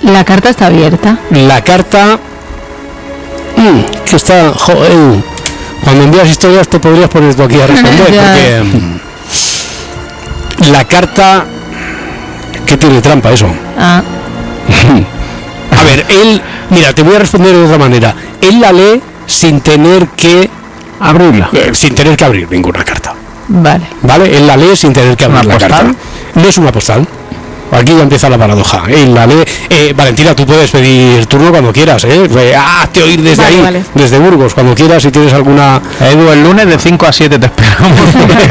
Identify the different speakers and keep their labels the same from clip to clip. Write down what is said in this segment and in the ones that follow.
Speaker 1: La carta está abierta.
Speaker 2: La carta... que está... Joder, cuando envías historias te podrías poner tú aquí a responder, porque... la carta... ¿Qué tiene trampa eso? A ver, él... Mira, te voy a responder de otra manera. Él la lee sin tener que...
Speaker 3: abrirla.
Speaker 2: Sin tener que abrir ninguna carta.
Speaker 1: Vale.
Speaker 2: Vale, él la lee sin tener que abrir la carta. No es una postal. Aquí ya empieza la paradoja. Él la lee. Valentina, tú puedes pedir turno cuando quieras, hazte oír desde ahí, vale. Desde Burgos, cuando quieras, si tienes alguna...
Speaker 3: Edu, el lunes de 5 a 7 te esperamos.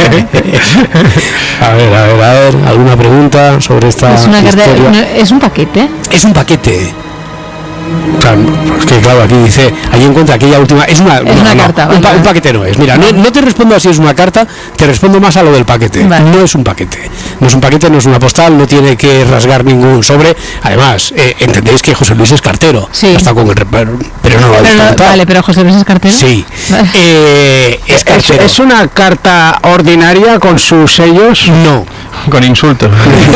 Speaker 2: a ver, ¿alguna pregunta sobre esta historia?
Speaker 1: ¿Es un paquete?
Speaker 2: Es un paquete. Claro, es que claro, aquí dice, ahí encuentra aquella última, es una carta, un paquete no es. Mira, no te respondo a si es una carta, te respondo más a lo del paquete. Vale. No es un paquete, no es una postal, no tiene que rasgar ningún sobre. Además, entendéis que José Luis es cartero,
Speaker 1: sí.
Speaker 2: Está con el pero no lo habéis preguntado.
Speaker 1: Vale, pero José Luis es cartero.
Speaker 2: Sí, vale. Es cartero.
Speaker 3: ¿Es una carta ordinaria con sus sellos?
Speaker 2: No.
Speaker 3: Con insultos.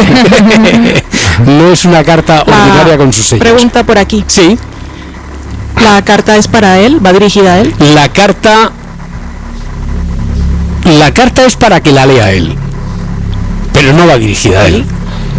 Speaker 2: No es una carta ordinaria con sus sellos.
Speaker 4: Pregunta por aquí.
Speaker 2: Sí.
Speaker 4: ¿La carta es para él? ¿Va dirigida a él?
Speaker 2: La carta es para que la lea él, pero no va dirigida a él.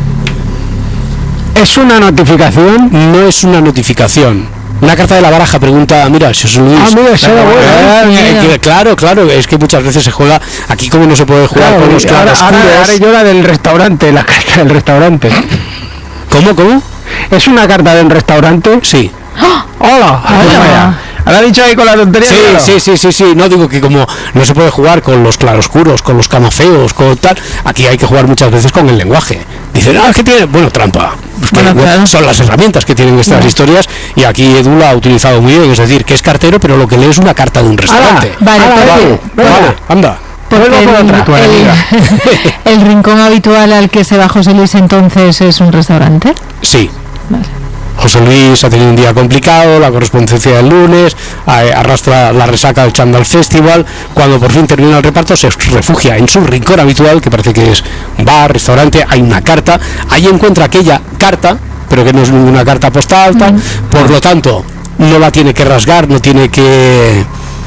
Speaker 3: ¿Es una notificación?
Speaker 2: No es una notificación. Una carta de la baraja, pregunta, mira, José Luis. Claro, es que muchas veces se juega, aquí como no se puede jugar con los claroscuros.
Speaker 3: Ahora yo la del restaurante, la carta del restaurante.
Speaker 2: ¿Cómo?
Speaker 3: ¿Es una carta del restaurante?
Speaker 2: Sí.
Speaker 3: ¡Hola! ¿Lo ha dicho ahí con la tontería?
Speaker 2: Sí, no digo que como no se puede jugar con los claroscuros, con los camafeos, con tal, aquí hay que jugar muchas veces con el lenguaje. Dicen, es que tiene, trampa. Claro. Son las herramientas que tienen estas historias y aquí Edu la ha utilizado muy bien, es decir, que es cartero, pero lo que lee es una carta de un restaurante.
Speaker 1: Vale,
Speaker 2: anda.
Speaker 1: ¿El rincón habitual al que se va José Luis entonces es un restaurante?
Speaker 2: Sí. Vale. José Luis ha tenido un día complicado, la correspondencia del lunes, arrastra la resaca del Chandal Festival. Cuando por fin termina el reparto se refugia en su rincón habitual, que parece que es un bar, restaurante. Hay una carta, ahí encuentra aquella carta, pero que no es ninguna carta postal, tal. Por lo tanto no la tiene que rasgar, no tiene que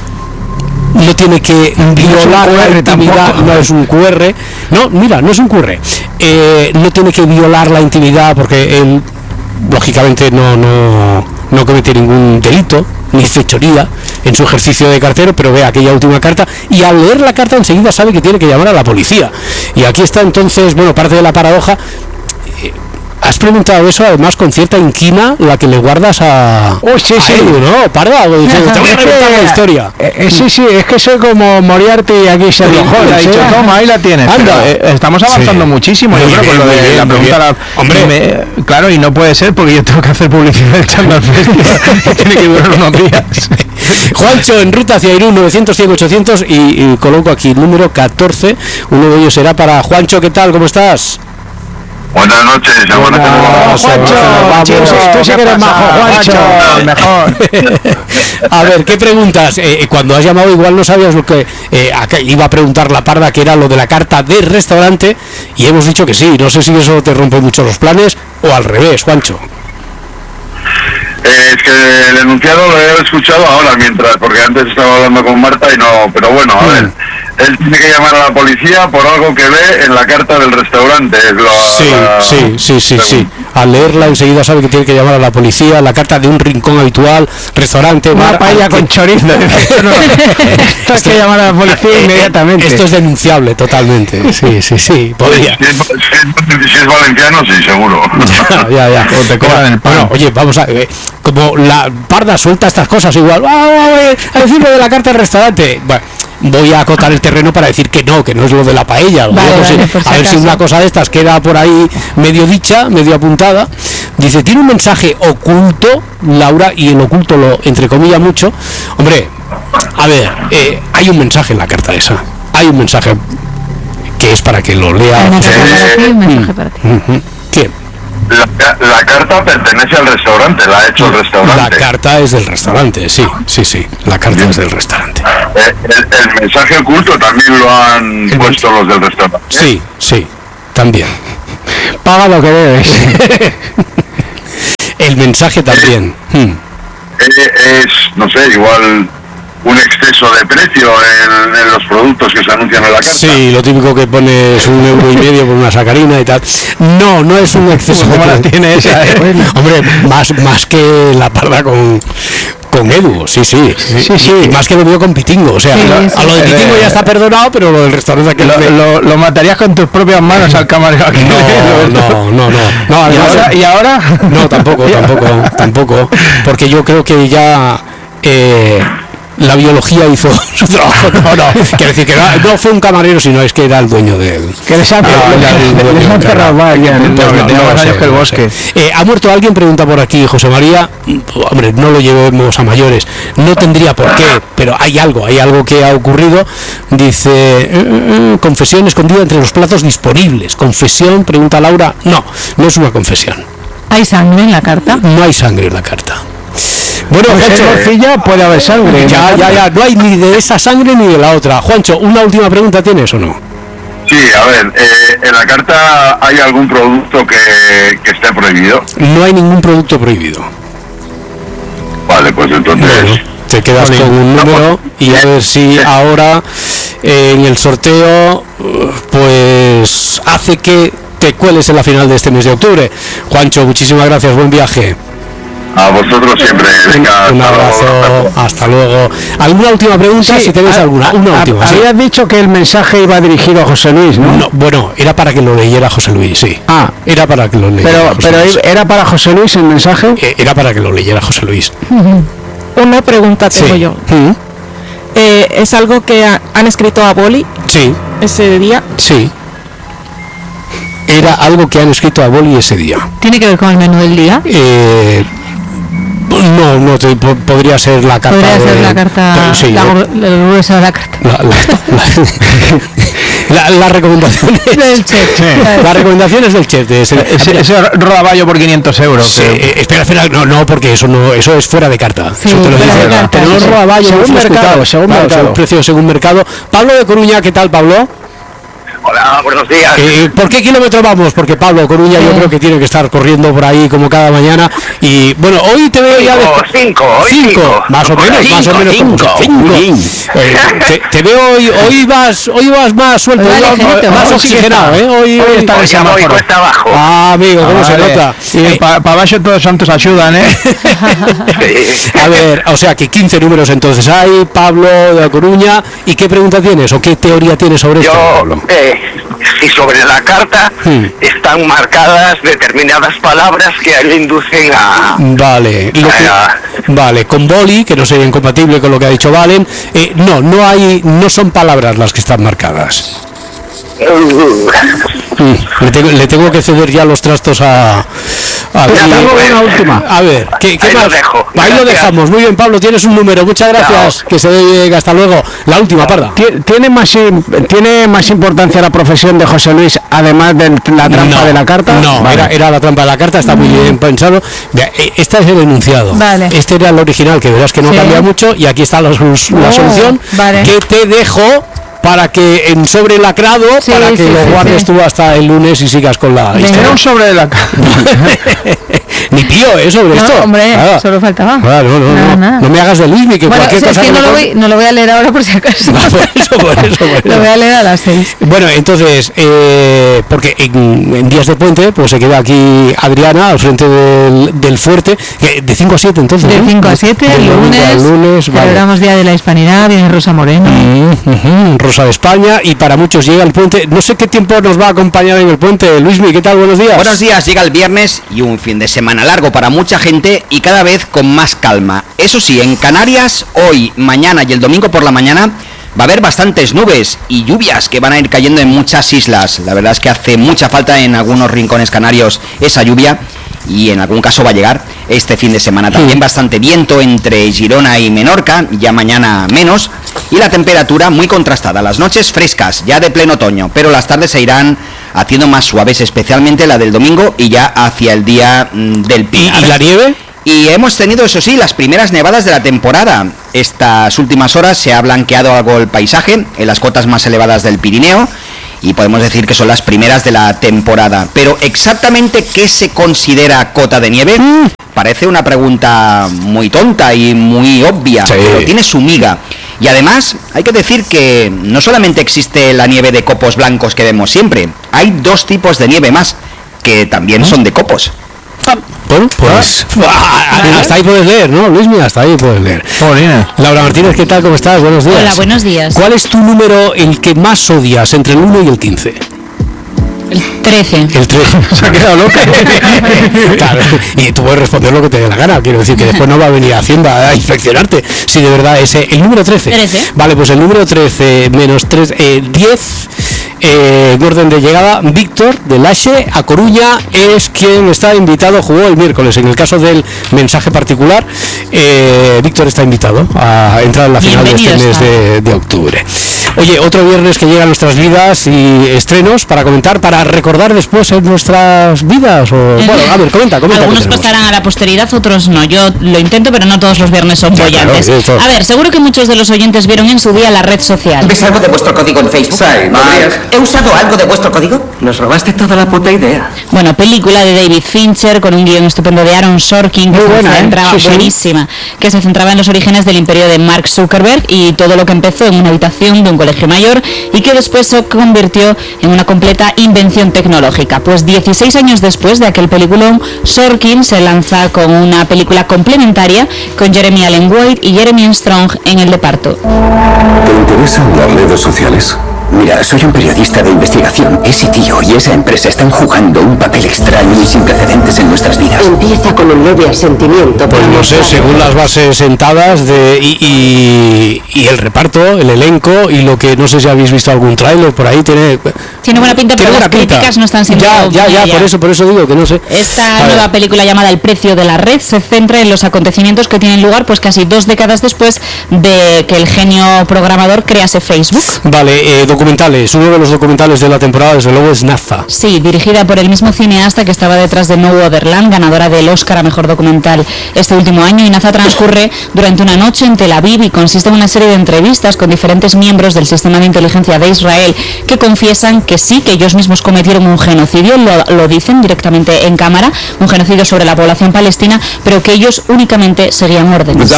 Speaker 2: violar la intimidad. No es un QR, no es un QR. No tiene que violar la intimidad porque él lógicamente no comete ningún delito ni fechoría en su ejercicio de cartero, pero ve aquella última carta y al leer la carta enseguida sabe que tiene que llamar a la policía. Y aquí está entonces, parte de la paradoja. Has preguntado eso además con cierta inquina, la que le guardas a...
Speaker 3: sí.
Speaker 2: Edu, ¿no? Parda, te voy a reventar la historia.
Speaker 3: Sí, es que soy como Moriarty y aquí se Holmes. Ha dicho, toma, ahí la tienes. Estamos avanzando muchísimo, yo creo, con lo de la pregunta. Hombre, claro, y no puede ser porque yo tengo que hacer publicidad del Chandal Festival. Tiene que durar unos días.
Speaker 2: Juancho, en ruta hacia Irún, 900-100-800 y coloco aquí el número 14. Uno de ellos será para Juancho. ¿Qué tal? ¿Cómo estás?
Speaker 5: Buenas noches,
Speaker 3: Juancho. Tú sí que eres majo, Juancho. Mejor.
Speaker 2: A ver, ¿qué preguntas? Cuando has llamado igual no sabías lo que iba a preguntar la Parda, que era lo de la carta de restaurante, y hemos dicho que sí. No sé si eso te rompe mucho los planes o al revés, Juancho.
Speaker 5: Es que el enunciado lo he escuchado ahora porque antes estaba hablando con Marta y no, pero bueno, a ver, él tiene que llamar a la policía por algo que ve en la carta del restaurante.
Speaker 2: Sí. Al leerla enseguida sabe que tiene que llamar a la policía, la carta de un rincón habitual, restaurante,
Speaker 3: una paella con chorizo. Esto hay que llamar a la policía inmediatamente.
Speaker 2: Esto es denunciable totalmente. Sí, podría.
Speaker 5: Si es valenciano, sí, seguro.
Speaker 2: Ya.
Speaker 3: O te cobran el pan.
Speaker 2: Bueno, oye, vamos a ver, como la Parda suelta estas cosas igual, a decirlo de la carta del restaurante. Bueno, voy a acotar el terreno para decir que no es lo de la paella. A ver si una cosa de estas queda por ahí medio dicha, medio apuntada. Dice, tiene un mensaje oculto, Laura, y el oculto lo entrecomilla mucho. Hombre, a ver, hay un mensaje en la carta esa. Hay un mensaje que es para que lo lea.
Speaker 1: Un mensaje para ti.
Speaker 2: ¿Quién?
Speaker 5: La carta pertenece al restaurante, la ha hecho el restaurante.
Speaker 2: La carta es del restaurante, sí. La carta es del restaurante.
Speaker 5: El mensaje oculto también lo han puesto los del restaurante.
Speaker 2: Sí, también.
Speaker 3: Paga lo que debes.
Speaker 2: El mensaje también.
Speaker 5: Es, no sé, igual un exceso de precio en los productos que se anuncian en la carta.
Speaker 2: Sí, lo típico que pones €1,50 por una sacarina y tal. No es un exceso.
Speaker 3: ¿Cómo la tiene esa?
Speaker 2: Hombre, más que la parda con Edu, sí. Y más que lo mío con Pitingo, o sea, a lo de Pitingo ya está perdonado, pero lo del restaurante que
Speaker 3: lo matarías con tus propias manos al camarero.
Speaker 2: No.
Speaker 3: ¿Y ahora?
Speaker 2: No, tampoco, porque yo creo que ya la biología hizo su trabajo. No, quiero decir que no fue un camarero, sino es que era el dueño de él.
Speaker 3: Que les han cerrado que el bosque.
Speaker 2: ¿Ha muerto alguien? Pregunta por aquí José María. Hombre, no lo llevemos a mayores, no tendría por qué, pero hay algo que ha ocurrido. Dice, confesión escondida entre los platos disponibles. Confesión, pregunta Laura. No es una confesión.
Speaker 1: ¿Hay sangre en la carta?
Speaker 2: No hay sangre en la carta. Bueno,
Speaker 3: Juancho, en morcilla puede haber sangre.
Speaker 2: Ya, no hay ni de esa sangre ni de la otra. Juancho, ¿una última pregunta tienes o no?
Speaker 5: Sí, a ver, en la carta hay algún producto que esté prohibido.
Speaker 2: No hay ningún producto prohibido.
Speaker 5: Vale, pues entonces...
Speaker 2: Bueno, te quedas con un número y a ver si ahora en el sorteo pues hace que te cueles en la final de este mes de octubre. Juancho, muchísimas gracias, buen viaje.
Speaker 5: A vosotros siempre. Venga,
Speaker 2: un abrazo, hasta luego. ¿Alguna última pregunta? Si tenéis alguna. Una última.
Speaker 3: Habías dicho que el mensaje iba dirigido a José Luis, ¿no?
Speaker 2: No, bueno, era para que lo leyera José Luis, sí. Era para que lo leyera
Speaker 3: José Luis. ¿Era para José Luis el mensaje?
Speaker 2: Era para que lo leyera José Luis.
Speaker 4: Una pregunta tengo yo. ¿Es algo que han escrito a boli?
Speaker 2: Sí.
Speaker 4: ¿Ese día?
Speaker 2: Sí. Era algo que han escrito a boli ese día.
Speaker 1: ¿Tiene que ver con el menú del día?
Speaker 2: No, podría ser la carta.
Speaker 1: Podría ser la carta.
Speaker 2: Sí,
Speaker 1: el grueso de la carta.
Speaker 2: Las recomendaciones
Speaker 1: del chef.
Speaker 2: Las recomendaciones del chef.
Speaker 3: Ese rodaballo por 500 euros.
Speaker 2: Sí, espera, no, porque eso es fuera de carta.
Speaker 1: Sí,
Speaker 2: eso te lo dice. Tenemos rodaballo según mercado. Precio según mercado. Pablo de Coruña, ¿qué tal, Pablo?
Speaker 6: Hola, buenos días.
Speaker 2: ¿Por qué kilómetro vamos? Porque Pablo Coruña yo creo que tiene que estar corriendo por ahí como cada mañana. Y bueno, hoy te veo ya de...
Speaker 6: Cinco.
Speaker 2: Más o menos. Te veo hoy vas más suelto, más oxigenado, Hoy
Speaker 6: está el semáforo. Cuesta abajo.
Speaker 2: Amigo, ¿cómo se nota?
Speaker 3: Para abajo todos santos ayudan,
Speaker 2: A ver, o sea que 15 números entonces hay, Pablo de Coruña. ¿Y qué pregunta tienes o qué teoría tienes sobre esto, Pablo?
Speaker 6: Si sobre la carta están marcadas determinadas palabras que le inducen a...
Speaker 2: Vale, con boli, que no sería incompatible con lo que ha dicho Valen, no son palabras las que están marcadas. Le tengo que ceder ya los trastos a
Speaker 3: una última.
Speaker 2: A ver, ¿qué
Speaker 6: ahí
Speaker 2: más?
Speaker 6: Lo dejo.
Speaker 2: Ahí lo dejamos. Muy bien, Pablo, tienes un número. Muchas gracias. Chao. Que se dé hasta luego. La última, Parda.
Speaker 3: ¿Tiene más importancia la profesión de José Luis, además de la trampa de la carta?
Speaker 2: No, vale. era la trampa de la carta, está muy bien pensado. Esta es el enunciado.
Speaker 1: Vale.
Speaker 2: Este era el original, que verás que no cambia mucho, y aquí está la solución, que te dejo para que en sobre lacrado, para que lo guardes tú hasta el lunes y sigas con la
Speaker 3: historia. Un sobre de la
Speaker 2: Ni pío, sobre esto.
Speaker 1: Hombre, solo faltaba.
Speaker 2: No me hagas de Luismi, que cualquier cosa.
Speaker 1: Es que no lo voy a leer ahora por si acaso.
Speaker 2: Por eso.
Speaker 1: Lo voy a leer a las 6.
Speaker 2: Bueno, entonces, porque en días de puente, pues se queda aquí Adriana al frente del fuerte, de 5 a 7 entonces.
Speaker 1: De 5 a 7, el lunes celebramos Día de la Hispanidad, viene Rosa Moreno.
Speaker 2: Rosa de España, y para muchos llega el puente. No sé qué tiempo nos va a acompañar en el puente. Luismi, ¿qué tal? Buenos días.
Speaker 7: Buenos días, llega el viernes y un fin de semana largo para mucha gente y cada vez con más calma. Eso sí, en Canarias, hoy, mañana y el domingo por la mañana va a haber bastantes nubes y lluvias que van a ir cayendo en muchas islas. La verdad es que hace mucha falta en algunos rincones canarios esa lluvia, y en algún caso va a llegar este fin de semana. También bastante viento entre Girona y Menorca, ya mañana menos, y la temperatura muy contrastada. Las noches frescas, ya de pleno otoño, pero las tardes se irán haciendo más suaves, especialmente la del domingo y ya hacia el día del Pinar.
Speaker 2: ¿Y la nieve?
Speaker 7: Y hemos tenido, eso sí, las primeras nevadas de la temporada. Estas últimas horas se ha blanqueado algo el paisaje en las cotas más elevadas del Pirineo, y podemos decir que son las primeras de la temporada. Pero exactamente qué se considera cota de nieve, parece una pregunta muy tonta y muy obvia, pero tiene su miga. Y además, hay que decir que no solamente existe la nieve de copos blancos que vemos siempre, hay 2 tipos de nieve más, que también son de copos.
Speaker 2: Bueno, pues hasta ahí puedes leer, ¿no, Luismi? Hasta ahí puedes leer. Laura Martínez, ¿qué tal? ¿Cómo estás? Buenos días.
Speaker 1: Hola, buenos días.
Speaker 2: ¿Cuál es tu número, el que más odias, entre el 1 y el 15?
Speaker 1: El 13.
Speaker 2: El 13.
Speaker 3: Se ha quedado loca.
Speaker 2: Claro, y tú puedes responder lo que te dé la gana. Quiero decir que después no va a venir a Hacienda a inspeccionarte si de verdad es el número 13.
Speaker 1: 13.
Speaker 2: Vale, pues el número 13 menos 3, 10. En orden de llegada, Víctor de Laxe a Coruña es quien está invitado, jugó el miércoles. En el caso del mensaje particular, Víctor está invitado a entrar en la final de este mes de octubre. Oye, otro viernes que llega a nuestras vidas y estrenos para comentar, para recordar después en nuestras vidas. Bueno, a ver, comenta.
Speaker 1: Algunos pasarán a la posteridad, otros no. Yo lo intento, pero no todos los viernes son bollantes.
Speaker 2: Claro,
Speaker 1: a ver, seguro que muchos de los oyentes vieron en su día la red social.
Speaker 8: ¿Ves algo de vuestro código en Facebook? ¿He usado algo de vuestro código? Nos robaste toda la puta idea.
Speaker 1: Bueno, película de David Fincher con un guión estupendo de Aaron Sorkin que buenísima, que se centraba en los orígenes del imperio de Mark Zuckerberg y todo lo que empezó en una habitación de un colegio mayor y que después se convirtió en una completa invención tecnológica. Pues 16 años después de aquel peliculón, Sorkin se lanza con una película complementaria con Jeremy Allen White y Jeremy Strong en el reparto.
Speaker 9: ¿Te interesan las redes sociales? Mira, soy un periodista de investigación. Ese tío y esa empresa están jugando un papel extraño y sin precedentes en nuestras vidas.
Speaker 10: Empieza con un leve asentimiento.
Speaker 2: Pues no sé, según las bases sentadas y el reparto, el elenco y lo que no sé si habéis visto algún tráiler por ahí, tiene
Speaker 1: buena pinta, pero las críticas no están siendo
Speaker 2: ya, por eso digo que no sé.
Speaker 1: Esta nueva película llamada El precio de la red se centra en los acontecimientos que tienen lugar pues casi 2 décadas después de que el genio programador crease Facebook.
Speaker 2: Vale, documentales, uno de los documentales de la temporada desde luego es Naza.
Speaker 1: Sí, dirigida por el mismo cineasta que estaba detrás de No Otherland, ganadora del Oscar a Mejor Documental este último año, y Naza transcurre durante una noche en Tel Aviv y consiste en una serie de entrevistas con diferentes miembros del sistema de inteligencia de Israel que confiesan que sí, que ellos mismos cometieron un genocidio, lo dicen directamente en cámara, un genocidio sobre la población palestina, pero que ellos únicamente seguían órdenes.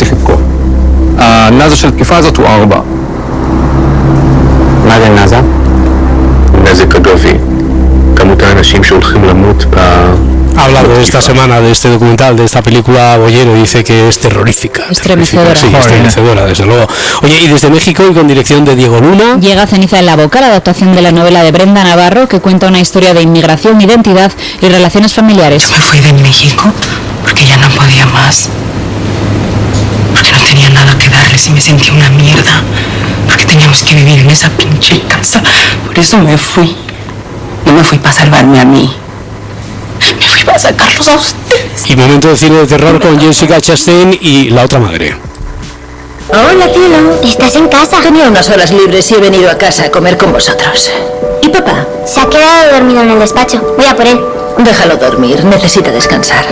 Speaker 2: Ha hablado esta semana de este documental, de esta película Boyero, dice que es terrorífica.
Speaker 1: Estremecedora.
Speaker 2: Sí, estremecedora, desde luego. Oye, y desde México y con dirección de Diego Luna.
Speaker 1: Llega Ceniza en la boca, la adaptación de la novela de Brenda Navarro, que cuenta una historia de inmigración, identidad y relaciones familiares.
Speaker 10: Yo me fui de México porque ya no podía más. Porque no tenía nada que darles y me sentí una mierda. Porque teníamos que vivir en esa pinche casa. Por eso me fui. No me fui para salvarme a mí. Me fui para sacarlos a ustedes.
Speaker 2: Y momento de cine de terror con Jessica Chastain y La otra madre.
Speaker 11: Hola, cielo. ¿Estás en casa?
Speaker 10: Tenía unas horas libres y he venido a casa a comer con vosotros. ¿Y papá?
Speaker 11: Se ha quedado dormido en el despacho. Voy a por él.
Speaker 10: Déjalo dormir, necesita descansar.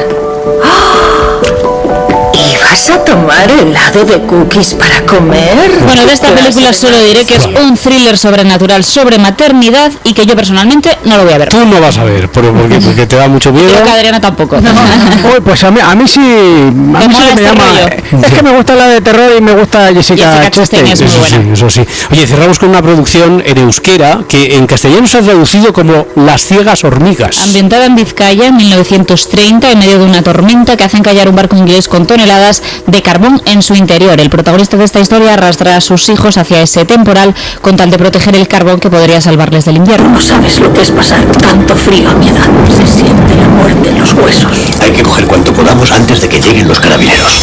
Speaker 10: ¿Y vas a tomar helado de cookies para comer?
Speaker 1: Bueno, de esta película solo diré que es un thriller sobrenatural sobre maternidad y que yo personalmente no lo voy a ver.
Speaker 2: Tú no vas a ver, porque te da mucho miedo.
Speaker 1: Creo que Adriana tampoco.
Speaker 3: Pues a mí sí me llama. Es que me gusta la de terror y me gusta Jessica Chastain.
Speaker 2: Eso sí. Oye, cerramos con una producción en euskera que en castellano se ha traducido como Las ciegas hormigas.
Speaker 1: Ambientada en Vizcaya en 1930 en medio de una tormenta que hace encallar un barco inglés con toneladas de carbón en su interior. El protagonista de esta historia arrastra a sus hijos hacia ese temporal con tal de proteger el carbón que podría salvarles del invierno.
Speaker 10: No sabes lo que es pasar tanto frío a mi edad. Se siente la muerte en los huesos.
Speaker 9: Hay que coger cuanto podamos antes de que lleguen los carabineros.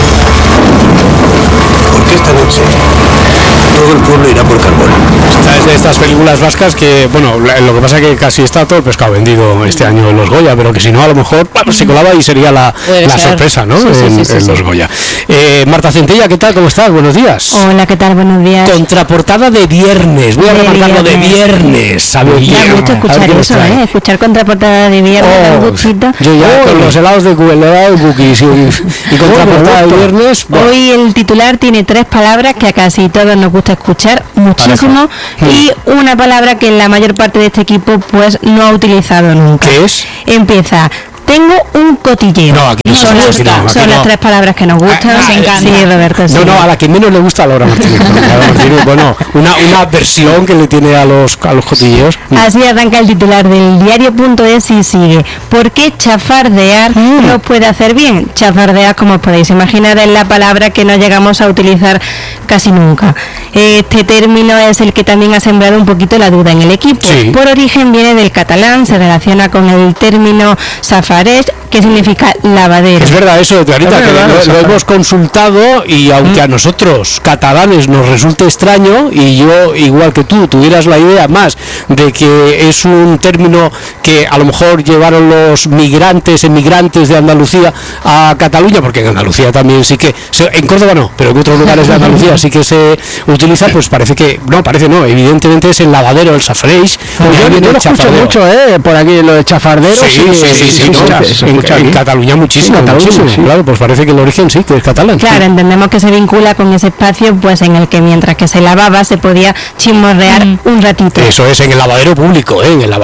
Speaker 9: Porque esta noche todo el pueblo irá por carbón.
Speaker 2: Esta es de estas películas vascas que, bueno, lo que pasa es que casi está todo el pescado vendido este año en los Goya, pero que si no, a lo mejor se colaba y sería la sorpresa, ¿no? En los Goya. Marta Centella, ¿qué tal? ¿Cómo estás? Buenos días.
Speaker 12: Hola, ¿qué tal? Buenos días.
Speaker 2: Contraportada de viernes. Voy a remarcarlo de viernes. ¿Sabes?
Speaker 12: Me gusta escuchar eso, escuchar contraportada de viernes.
Speaker 2: Yo ya con los helados de cookies y contraportada de viernes.
Speaker 12: Hoy el titular tiene 3 palabras que a casi todos nos gusta escuchar muchísimo y una palabra que la mayor parte de este equipo pues no ha utilizado nunca.
Speaker 2: ¿Qué es?
Speaker 12: Empieza: tengo un cotilleo.
Speaker 2: No, aquí
Speaker 12: Son las 3 palabras que nos gustan.
Speaker 1: Nos encanta.
Speaker 12: Sí, Roberto. Sí.
Speaker 2: No, a la que menos le gusta a Laura Martínez. Bueno, una versión que le tiene a los cotilleos.
Speaker 12: Así arranca el titular del diario.es y sigue. ¿Por qué chafardear no puede hacer bien? Chafardear, como os podéis imaginar, es la palabra que no llegamos a utilizar casi nunca. Este término es el que también ha sembrado un poquito la duda en el equipo. Sí. Por origen viene del catalán, se relaciona con el término safareig, que significa lavadero.
Speaker 2: Es verdad eso, Clarita, que lo hemos consultado, y aunque a nosotros catalanes nos resulte extraño, y yo igual que tú tuvieras la idea más de que es un término que a lo mejor llevaron los emigrantes de Andalucía a Cataluña, porque en Andalucía también sí que, en Córdoba no, pero en otros lugares de Andalucía sí que se utiliza, pues evidentemente es el lavadero, el safareig.
Speaker 3: Yo lo escucho mucho, por aquí lo de chafardero.
Speaker 2: Sí, en Cataluña muchísimo. Sí. Claro, pues parece que el origen sí, que es catalán.
Speaker 12: Claro, entendemos que se vincula con ese espacio pues en el que mientras que se lavaba se podía chismorrear un ratito.
Speaker 2: Eso es, en el lavadero público,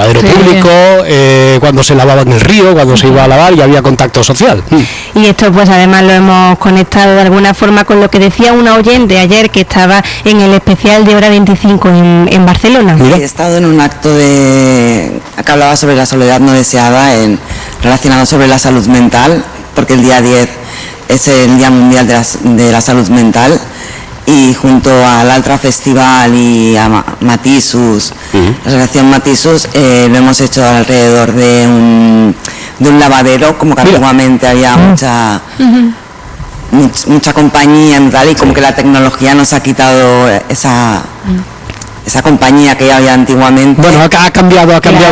Speaker 2: cuando se lavaba en el río, cuando se iba a lavar y había contacto social.
Speaker 12: Y esto pues además lo hemos conectado de alguna forma con lo que decía una oyente ayer que estaba en el especial de Hora 25 en Barcelona.
Speaker 13: He estado en un acto que hablaba sobre la soledad no deseada, relacionado sobre la salud mental, porque el día 10 es el Día Mundial de la Salud Mental, y junto al Altra Festival y a Matisus, la asociación Matisus, lo hemos hecho alrededor de un lavadero, como que antiguamente había mucha compañía en tal, y como que la tecnología nos ha quitado esa compañía que había antiguamente.
Speaker 2: Bueno, ha cambiado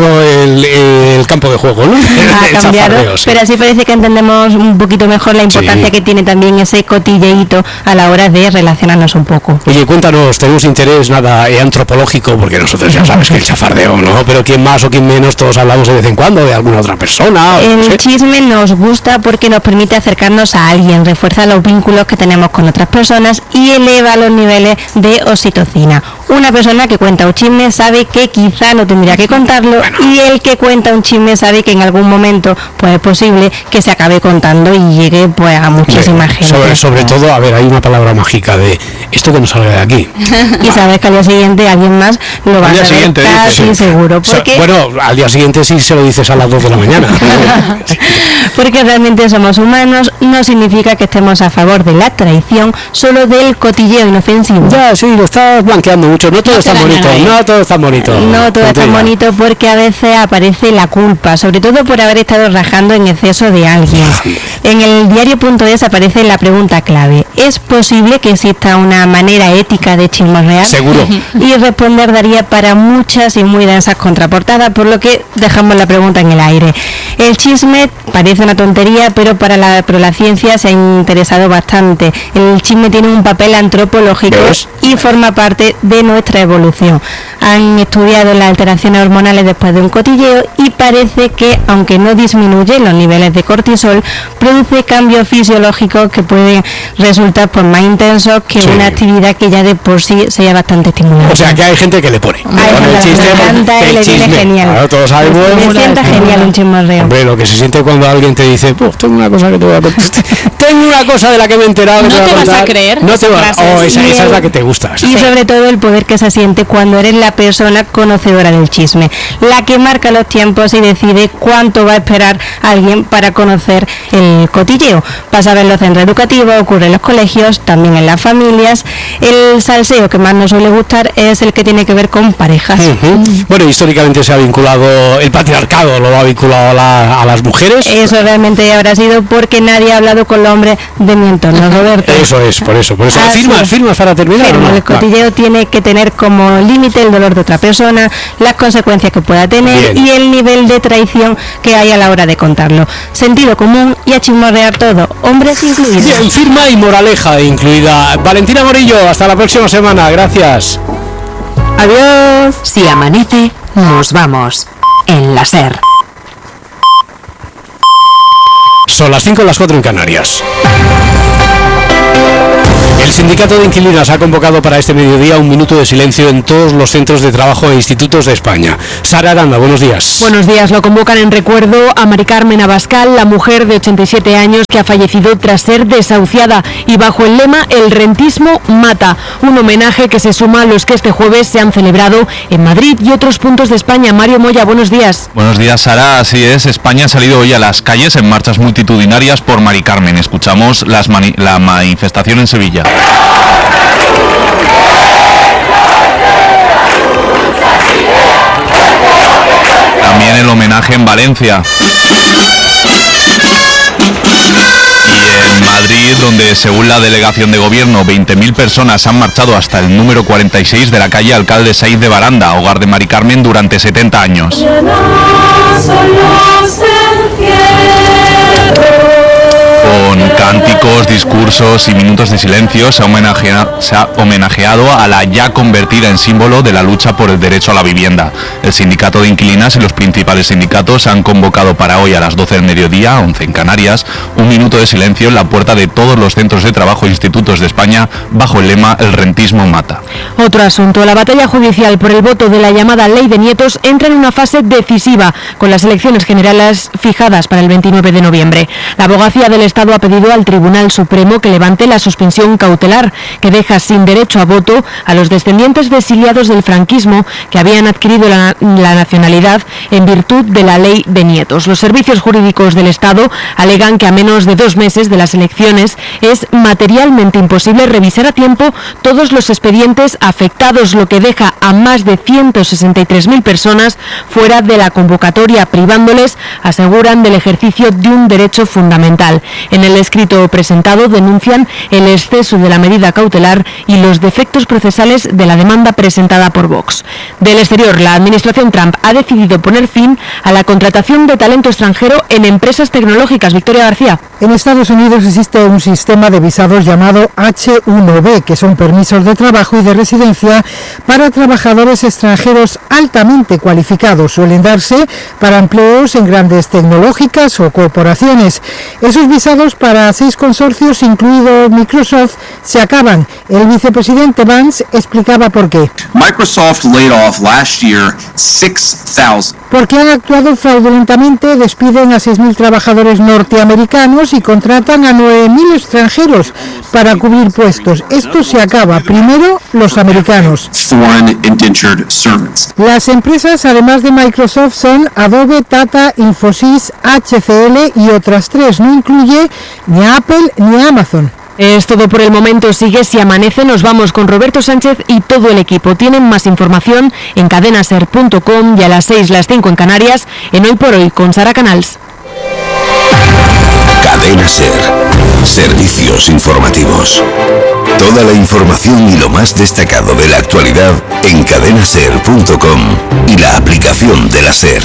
Speaker 2: el campo de juego, ¿no?
Speaker 12: Ha cambiado, pero así parece que entendemos un poquito mejor la importancia que tiene también ese cotilleíto a la hora de relacionarnos un poco.
Speaker 2: Oye, cuéntanos, tenemos interés antropológico, porque nosotros ya sabes que el chafardeo, ¿no? Pero quién más o quién menos, todos hablamos de vez en cuando de alguna otra persona.
Speaker 12: El chisme nos gusta porque nos permite acercarnos a alguien, refuerza los vínculos que tenemos con otras personas y eleva los niveles de oxitocina. Una persona que cuenta un chisme sabe que quizá no tendría que contarlo, y el que cuenta un chisme sabe que en algún momento pues es posible que se acabe contando y llegue pues a muchísima gente.
Speaker 2: Sobre todo, a ver, hay una palabra mágica de esto que no salga de aquí.
Speaker 12: Y sabes que al día siguiente alguien más lo va a saber casi seguro. Porque...
Speaker 2: Bueno, al día siguiente sí se lo dices a las 2 de la mañana.
Speaker 12: Porque realmente somos humanos, no significa que estemos a favor de la traición, solo del cotilleo inofensivo.
Speaker 2: Ya, sí, lo estás blanqueando mucho. No todo es tan bonito. No todo es tan bonito.
Speaker 12: No todo es tan bonito, porque a veces aparece la culpa, sobre todo por haber estado rajando en exceso de alguien. En el diario.es aparece la pregunta clave: ¿es posible que exista una manera ética de chismorrear?
Speaker 2: Seguro.
Speaker 12: Y responder daría para muchas y muy densas contraportadas, por lo que dejamos la pregunta en el aire. El chisme parece una tontería, pero la ciencia se ha interesado bastante. El chisme tiene un papel antropológico y forma parte de nuestra evolución. Han estudiado las alteraciones hormonales después de un cotilleo y parece que, aunque no disminuye los niveles de cortisol, produce cambios fisiológicos que pueden resultar pues más intensos que una actividad que ya de por sí sea bastante estimulante.
Speaker 2: O sea, que hay gente que le pone.
Speaker 12: Le viene genial.
Speaker 2: Claro, todos sabemos.
Speaker 12: Me sienta genial un chismorreo.
Speaker 2: Hombre, lo que se siente cuando alguien te dice, tengo una cosa que te voy a contar. Tengo una cosa de la que me he enterado.
Speaker 1: No te vas a creer.
Speaker 2: No te vas. Esa es la que te gusta.
Speaker 12: Y sobre todo el poder que se siente cuando eres la persona conocedora del chisme, la que marca los tiempos y decide cuánto va a esperar alguien para conocer el cotilleo. Pasa a ver en los centros educativos, ocurre en los colegios, también en las familias. El salseo que más nos suele gustar es el que tiene que ver con parejas.
Speaker 2: Bueno, históricamente se ha vinculado, el patriarcado lo ha vinculado a las mujeres.
Speaker 12: Eso realmente habrá sido porque nadie ha hablado con los hombres de mi entorno, Roberto.
Speaker 2: Eso es, por eso. ¿Firmas para terminar?
Speaker 12: El cotilleo tiene que tener como límite el dolor de otra persona, las consecuencias que pueda tener y el nivel de traición que hay a la hora de contarlo. Sentido común y a chismorrear todo, hombres incluidos.
Speaker 2: Bien, firma y moraleja incluida. Valentina Morillo, hasta la próxima semana. Gracias.
Speaker 12: Adiós.
Speaker 14: Si amanece, nos vamos. En la SER.
Speaker 2: Son las 5 y las 4 en Canarias. El sindicato de inquilinas ha convocado para este mediodía un minuto de silencio en todos los centros de trabajo e institutos de España. Sara Aranda, buenos días.
Speaker 15: Buenos días. Lo convocan en recuerdo a Mari Carmen Abascal, la mujer de 87 años que ha fallecido tras ser desahuciada, y bajo el lema "El rentismo mata", un homenaje que se suma a los que este jueves se han celebrado en Madrid y otros puntos de España. Mario Moya, buenos días.
Speaker 16: Buenos días, Sara. Así es, España ha salido hoy a las calles en marchas multitudinarias por Mari Carmen. Escuchamos la manifestación en Sevilla. También el homenaje en Valencia. Y en Madrid, donde según la delegación de gobierno 20.000 personas han marchado hasta el número 46 de la calle Alcalde Saiz de Baranda, hogar de Mari Carmen durante 70 años. Con cánticos, discursos y minutos de silencio se ha homenajeado a la ya convertida en símbolo de la lucha por el derecho a la vivienda. El sindicato de inquilinas y los principales sindicatos han convocado para hoy a las 12 del mediodía, 11 en Canarias, un minuto de silencio en la puerta de todos los centros de trabajo e institutos de España bajo el lema "El rentismo mata".
Speaker 15: Otro asunto, la batalla judicial por el voto de la llamada Ley de Nietos entra en una fase decisiva, con las elecciones generales fijadas para el 29 de noviembre. La abogacía del Estado ha pedido al Tribunal Supremo que levante la suspensión cautelar que deja sin derecho a voto a los descendientes de exiliados del franquismo que habían adquirido la nacionalidad en virtud de la Ley de Nietos. Los servicios jurídicos del Estado alegan que a menos de 2 meses de las elecciones es materialmente imposible revisar a tiempo todos los expedientes afectados, lo que deja a más de 163.000 personas fuera de la convocatoria, privándoles, aseguran, del ejercicio de un derecho fundamental. En el escrito presentado denuncian el exceso de la medida cautelar y los defectos procesales de la demanda presentada por Vox. Del exterior, la administración Trump ha decidido poner fin a la contratación de talento extranjero en empresas tecnológicas. Victoria García.
Speaker 17: En Estados Unidos existe un sistema de visados llamado H-1B, que son permisos de trabajo y de residencia para trabajadores extranjeros altamente cualificados. Suelen darse para empleos en grandes tecnológicas o corporaciones. Esos visados para 6 consorcios, incluido Microsoft, se acaban. El vicepresidente Vance explicaba por qué.
Speaker 18: Microsoft laid off last year 6,000.
Speaker 17: Porque han actuado fraudulentamente, despiden a 6.000 trabajadores norteamericanos y contratan a 9.000 extranjeros para cubrir puestos. Esto se acaba. Primero, los americanos.
Speaker 18: Foreign indentured servants.
Speaker 17: Las empresas, además de Microsoft, son Adobe, Tata, Infosys, HCL y otras 3. No incluye ni a Apple ni a Amazon.
Speaker 15: Es todo por el momento. Sigue Si Amanece. Nos vamos con Roberto Sánchez y todo el equipo. Tienen más información en cadenaser.com y a las 6, las 5 en Canarias, en Hoy por Hoy con Sara Canals.
Speaker 19: Cadena Ser. Servicios informativos. Toda la información y lo más destacado de la actualidad en cadenaser.com y la aplicación de la Ser.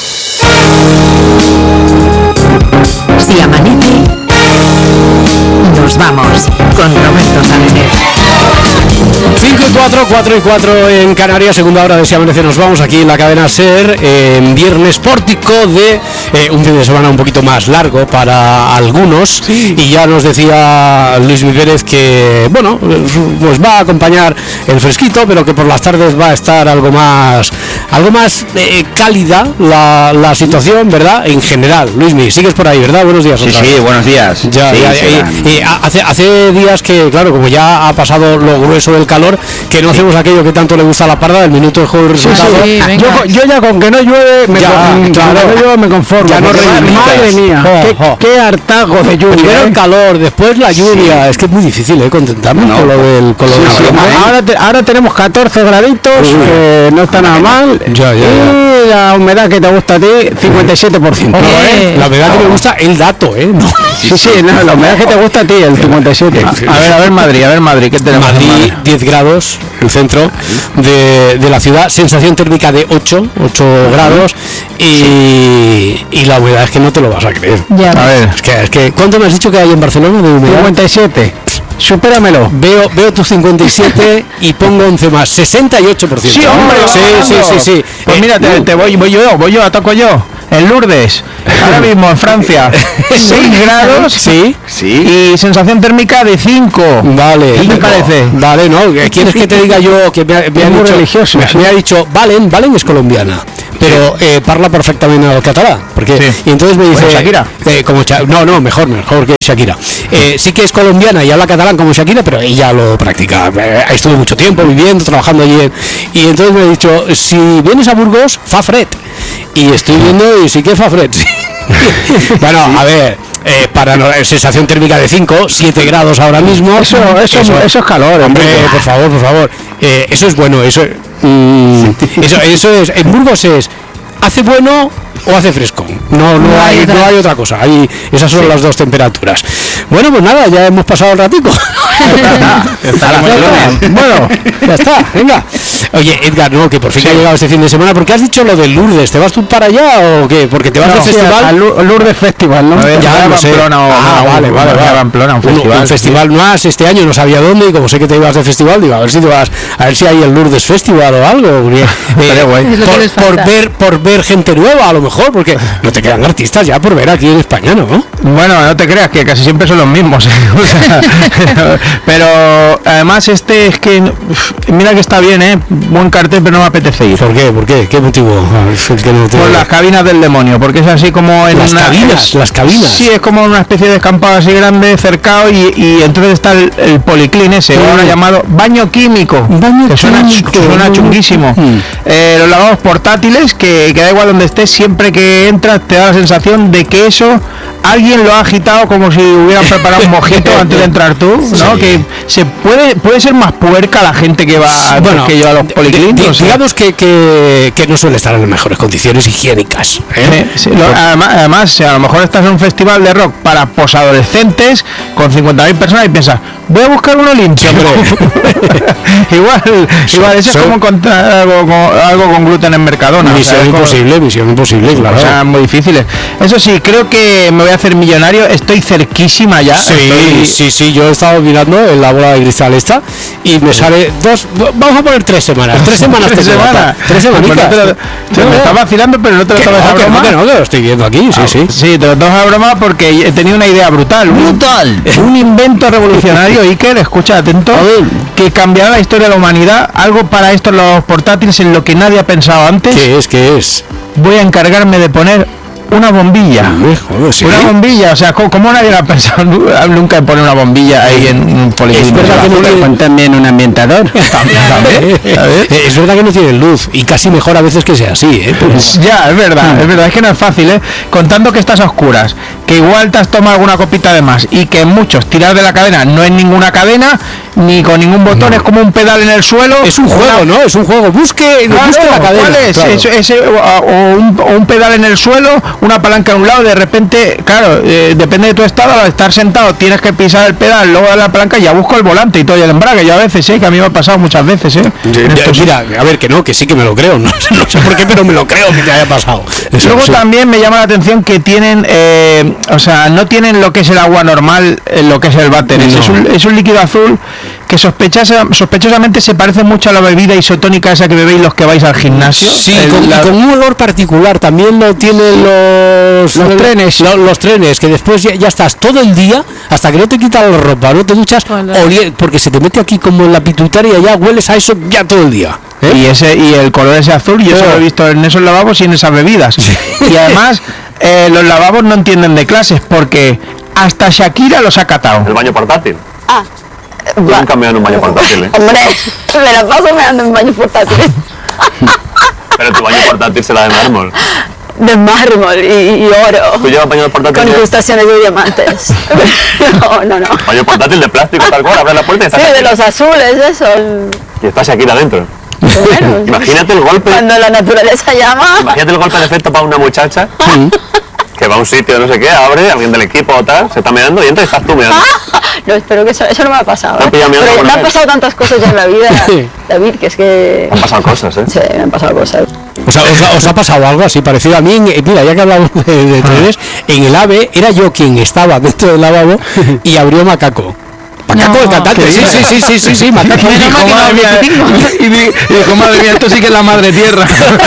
Speaker 14: Si amanece, nos vamos con Roberto Sánchez.
Speaker 2: 5 y 4, 4 y 4 en Canarias, segunda hora de Si Amanece. Nos vamos aquí en la cadena SER en viernes pórtico de un fin de semana un poquito más largo para algunos. Sí. Y ya nos decía Luis Pérez que, bueno, pues va a acompañar el fresquito, pero que por las tardes va a estar algo más cálida la situación, ¿verdad? En general. Luismi, sigues por ahí, ¿verdad? Buenos días.
Speaker 7: Sí, buenos días.
Speaker 2: Ya,
Speaker 7: sí,
Speaker 2: hace días que, claro, como ya ha pasado lo grueso del calor, que no hacemos aquello que tanto le gusta a la Parda, el minuto de juego y resultado.
Speaker 3: Sí, yo ya con que no llueve me conformo.
Speaker 2: Ya no
Speaker 3: madre mía, qué hartazgo de lluvia.
Speaker 2: Primero el calor, después la lluvia. Sí. Es que es muy difícil contentarnos con lo del color.
Speaker 3: Ahora tenemos 14 graditos, no está nada mal. Y la humedad que te gusta a ti, 57%.
Speaker 2: La humedad que me gusta, el dato, ¿no?
Speaker 3: La humedad que te gusta a ti, el 57. A ver Madrid, ¿qué tenemos?
Speaker 2: Madrid, 10 grados, el centro de la ciudad, sensación térmica de 8 grados y la humedad es que no te lo vas a creer.
Speaker 3: Ya. A ver,
Speaker 2: es que ¿cuánto me has dicho que hay en Barcelona de humedad?
Speaker 3: 57. Supéramelo.
Speaker 2: Veo tus 57 y pongo 11 más, 68%.
Speaker 3: Sí, hombre.
Speaker 2: Sí.
Speaker 3: Pues mira, voy yo, ataco yo. En Lourdes, ahora mismo en Francia, 6 grados, Sí. Y sensación térmica de 5.
Speaker 2: Vale.
Speaker 3: ¿Qué te parece?
Speaker 2: Vale, ¿no? ¿Quieres que te diga yo que me ha dicho, religioso? Me ha dicho, Valen es colombiana, pero parla perfectamente el catalán, porque y entonces me dice
Speaker 3: Shakira.
Speaker 2: No, mejor que Shakira. Sí que es colombiana y habla catalán como Shakira, pero ella lo practica. Estuvo mucho tiempo viviendo, trabajando allí y entonces me ha dicho, si vienes a Burgos, fa fred. Y estoy viendo y sí que fa fred. Bueno, a ver, para sensación térmica de 5, 7 grados ahora mismo.
Speaker 3: Eso es calor,
Speaker 2: hombre, por favor. Eso es bueno, eso es. En Burgos hace bueno o hace fresco. No hay otra cosa. Esas son las dos temperaturas. Bueno, pues nada, ya hemos pasado el ratico. Bueno, ya está, venga. Oye, Edgar, no, que por fin ha llegado este fin de semana, porque has dicho lo del Lourdes. ¿Te vas tú para allá o qué? Porque te vas al festival.
Speaker 3: Al Lourdes Festival, ¿no?
Speaker 2: Ya no sé. Vale. Un festival más este año, no sabía dónde, y como sé que te ibas de festival, digo, a ver si te vas, a ver si hay el Lourdes Festival o algo. Por ver gente nueva, a lo mejor, porque no te quedan artistas ya por ver aquí en España, ¿no?
Speaker 3: Bueno, no te creas que casi siempre son los mismos, pero además es que mira que está bien, buen cartel, pero no me apetece ir.
Speaker 2: ¿Por qué? ¿Qué motivo?
Speaker 3: Por las cabinas del demonio, porque es así como en
Speaker 2: las cabinas.
Speaker 3: Sí, es como una especie de descampado así grande, cercado, y entonces está el policlín ese, ahora llamado baño químico, que suena chunguísimo. Los lavabos portátiles, que da igual donde estés, siempre que entras te da la sensación de que eso alguien lo ha agitado como si hubieran preparado un mojito antes de entrar tú, ¿no? Sí. Que se puede ser más puerca la gente que va que yo a los policlínicos.
Speaker 2: Digamos que no suele estar en las mejores condiciones higiénicas.
Speaker 3: Además, a lo mejor estás en un festival de rock para posadolescentes con 50.000 personas y piensas, voy a buscar uno limpio. igual eso es como encontrar algo con gluten en Mercadona.
Speaker 2: Misión imposible, claro.
Speaker 3: O sea, muy difíciles. Eso sí, creo que me voy a hacer millonario. Estoy cerquísima ya.
Speaker 2: Sí, yo he estado mirando en la bola de cristal esta y me sale vamos a poner 3 semanas. 3 semanas. 3 semanitas.
Speaker 3: Me está vacilando, pero no te lo tomes a broma.
Speaker 2: No, lo estoy viendo aquí, sí.
Speaker 3: Sí, te lo tomas a broma porque he tenido una idea brutal. Un invento revolucionario, Iker, escucha atento, que cambiará la historia de la humanidad. Algo para estos los portátiles en lo que nadie ha pensado antes.
Speaker 2: ¿Qué es?
Speaker 3: Voy a encargarme de poner una bombilla. Una bombilla, o sea, ¿cómo nadie ha pensado nunca en poner una bombilla ahí en un policlínico?
Speaker 2: Es verdad que no tiene
Speaker 3: también un ambientador.
Speaker 2: Es verdad que no tiene luz y casi mejor a veces que sea así,
Speaker 3: Pues ya, es verdad, es que no es fácil, contando que estás a oscuras, que igual te has tomado alguna copita de más y que muchos tirar de la cadena no es ninguna cadena ni con ningún botón, es como un pedal en el suelo.
Speaker 2: Es un juego, ¿no? Es un juego. Busque la cadena.
Speaker 3: ¿Cuál es? Claro. O un pedal en el suelo, una palanca a un lado, de repente, claro, depende de tu estado, al estar sentado tienes que pisar el pedal, luego dar la palanca y ya busco el volante y todo, y el embrague. Yo a veces, que a mí me ha pasado muchas veces,
Speaker 2: Mira, a ver, que sí que me lo creo, no sé por qué, pero me lo creo que te haya pasado.
Speaker 3: Luego también me llama la atención que tienen, no tienen lo que es el agua normal, lo que es el váter. Es un líquido azul que sospechosamente se parece mucho a la bebida isotónica esa que bebéis los que vais al gimnasio.
Speaker 2: Sí, con un olor particular. También lo tienen los trenes. Los trenes, que después ya estás todo el día, hasta que no te quitas la ropa, no te duchas, porque se te mete aquí como en la pituitaria, ya hueles a eso ya todo el día.
Speaker 3: Y el color ese azul, yo eso lo he visto en esos lavabos y en esas bebidas. Sí. Y además, los lavabos no entienden de clases, porque hasta Shakira los ha catado.
Speaker 20: El baño portátil. Nunca me dan un baño portátil,
Speaker 21: Hombre, me la paso meando en baño portátil.
Speaker 20: Pero tu baño portátil será de mármol.
Speaker 21: De mármol y oro.
Speaker 20: ¿Tú llevas baño portátil?
Speaker 21: Con incrustaciones de diamantes. No.
Speaker 20: Baño portátil de plástico, tal cual, abre la puerta y está.
Speaker 21: Sí, de los azules, eso.
Speaker 20: Y estás aquí adentro. Bueno, imagínate el golpe.
Speaker 21: Cuando la naturaleza llama.
Speaker 20: Imagínate el golpe de efecto para una muchacha. Que va a un sitio, no sé qué, abre, alguien del equipo o tal, se está meando y entra y estás tú meando.
Speaker 21: No, espero que eso no me ha pasado. Pero me han pasado tantas cosas ya en la vida, David, que es que...
Speaker 20: Han pasado cosas,
Speaker 21: Sí, me han pasado cosas.
Speaker 2: ¿Os ha pasado algo así parecido a mí? Mira, ya que hablamos de trenes, en el AVE era yo quien estaba dentro del lavabo y abrió Macaco. Macaco el cantante, sí, Macaco.
Speaker 3: Y dijo, madre mía, esto sí que es la madre tierra.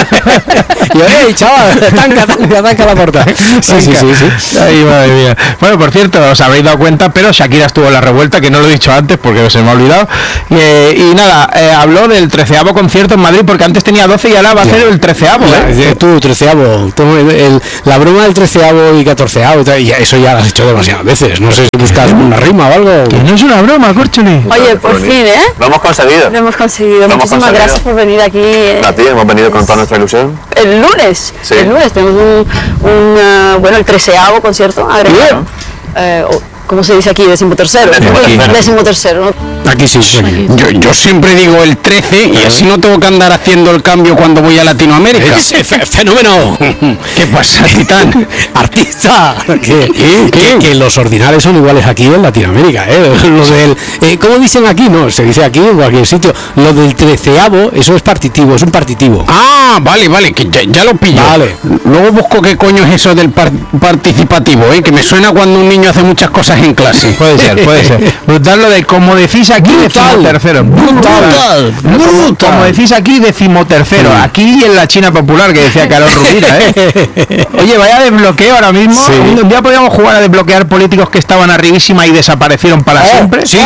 Speaker 2: Y yo, chaval, tanca la puerta. Sí.
Speaker 3: Ay, madre mía. Bueno, por cierto, os habréis dado cuenta, pero Shakira estuvo en la revuelta, que no lo he dicho antes porque se me ha olvidado. Y nada, habló del 13º concierto en Madrid, porque antes tenía 12 y ahora va a ser el 13º.
Speaker 2: Tú, 13º. La broma del 13º y 14º, y eso ya lo has hecho demasiadas veces. No sé si buscas una rima o algo.
Speaker 3: Que no es una broma, Córcholi.
Speaker 21: Oye, por fin,
Speaker 20: Lo hemos conseguido.
Speaker 21: Muchísimas gracias por venir aquí.
Speaker 20: A ti, hemos venido con toda nuestra ilusión.
Speaker 21: El lunes tenemos el 13º concierto agregado. ¿Cómo se dice aquí? 13º. 13º, ¿no?
Speaker 3: Aquí sí. Yo siempre digo el 13 y así no tengo que andar haciendo el cambio cuando voy a Latinoamérica.
Speaker 2: ¡Fenómeno!
Speaker 3: ¿Qué pasa, Titán?
Speaker 2: ¡Artista! Que los ordinales son iguales aquí en Latinoamérica, Lo del... ¿cómo dicen aquí? No, se dice aquí en cualquier sitio. Lo del 13º, eso es partitivo, es un partitivo.
Speaker 3: Ah, vale, que ya lo pillo.
Speaker 2: Vale.
Speaker 3: Luego busco qué coño es eso del participativo, que me suena cuando un niño hace muchas cosas en clase.
Speaker 2: Puede ser.
Speaker 3: Brutal lo de, como decís aquí, 13º. Brutal. Como decís aquí, 13º. Aquí en la China popular, que decía Carlos Rubira, Oye, vaya desbloqueo ahora mismo. Sí. Un día podíamos jugar a desbloquear políticos que estaban arribísima y desaparecieron para siempre.
Speaker 2: Sí.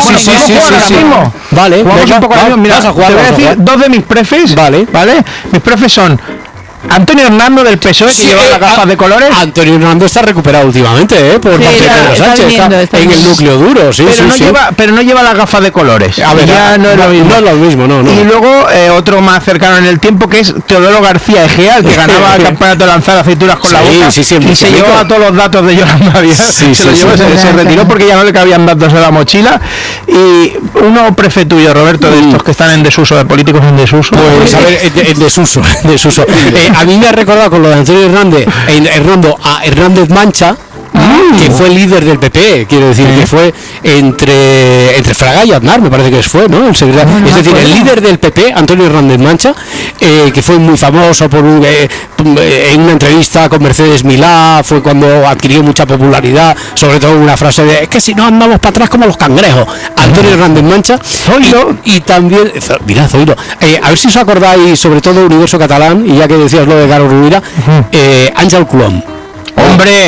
Speaker 3: Vale. Vamos un poco ahora mismo. Mira, te voy a decir dos de mis prefes. Vale. Mis prefes son Antonio Hernando del PSOE, que lleva las gafas de colores.
Speaker 2: Antonio Hernando está recuperado últimamente, por parte de Pedro Sánchez, está en el núcleo duro,
Speaker 3: pero no lleva las gafas de colores.
Speaker 2: A ver, ya no es lo mismo. No.
Speaker 3: Y luego otro más cercano en el tiempo, que es Teodoro García Egea, el que ganaba el campeonato de lanzar aceitunas con la boca, y se llevó a todos los datos de Yolanda Díaz. Se retiró porque ya no le cabían datos de la mochila. Y uno prefe tuyo, Roberto, de estos que están en desuso, de políticos en desuso.
Speaker 2: Pues a ver, en desuso. A mí me ha recordado con lo de Antonio Hernando a Hernández Mancha, que fue líder del PP, quiero decir, que fue entre Fraga y Aznar, me parece que fue, ¿no? Es decir, el líder del PP, Antonio Hernández Mancha, que fue muy famoso por en una entrevista con Mercedes Milá, fue cuando adquirió mucha popularidad, sobre todo una frase de, es que si no andamos para atrás como los cangrejos. Antonio Hernández Mancha, y también, mirad, Zoilo, a ver si os acordáis, sobre todo Universo Catalán, y ya que decías lo de Carlos Rubira, Ángel Colom.
Speaker 3: Hombre,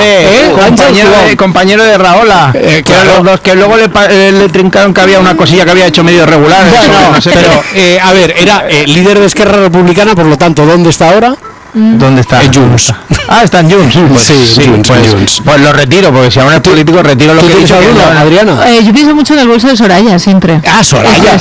Speaker 3: compañero de Rahola, que eran los dos que luego le trincaron que había una cosilla que había hecho medio regular.
Speaker 2: No sé, pero a ver, era líder de Esquerra Republicana, por lo tanto, ¿dónde está ahora?
Speaker 3: ¿Dónde está?
Speaker 2: En Junts.
Speaker 3: Está en Junts. Pues lo retiro, porque si aún es político, retiro lo que he dicho.
Speaker 2: Adriana.
Speaker 4: Yo pienso mucho en el bolso de Soraya, siempre.
Speaker 2: Soraya.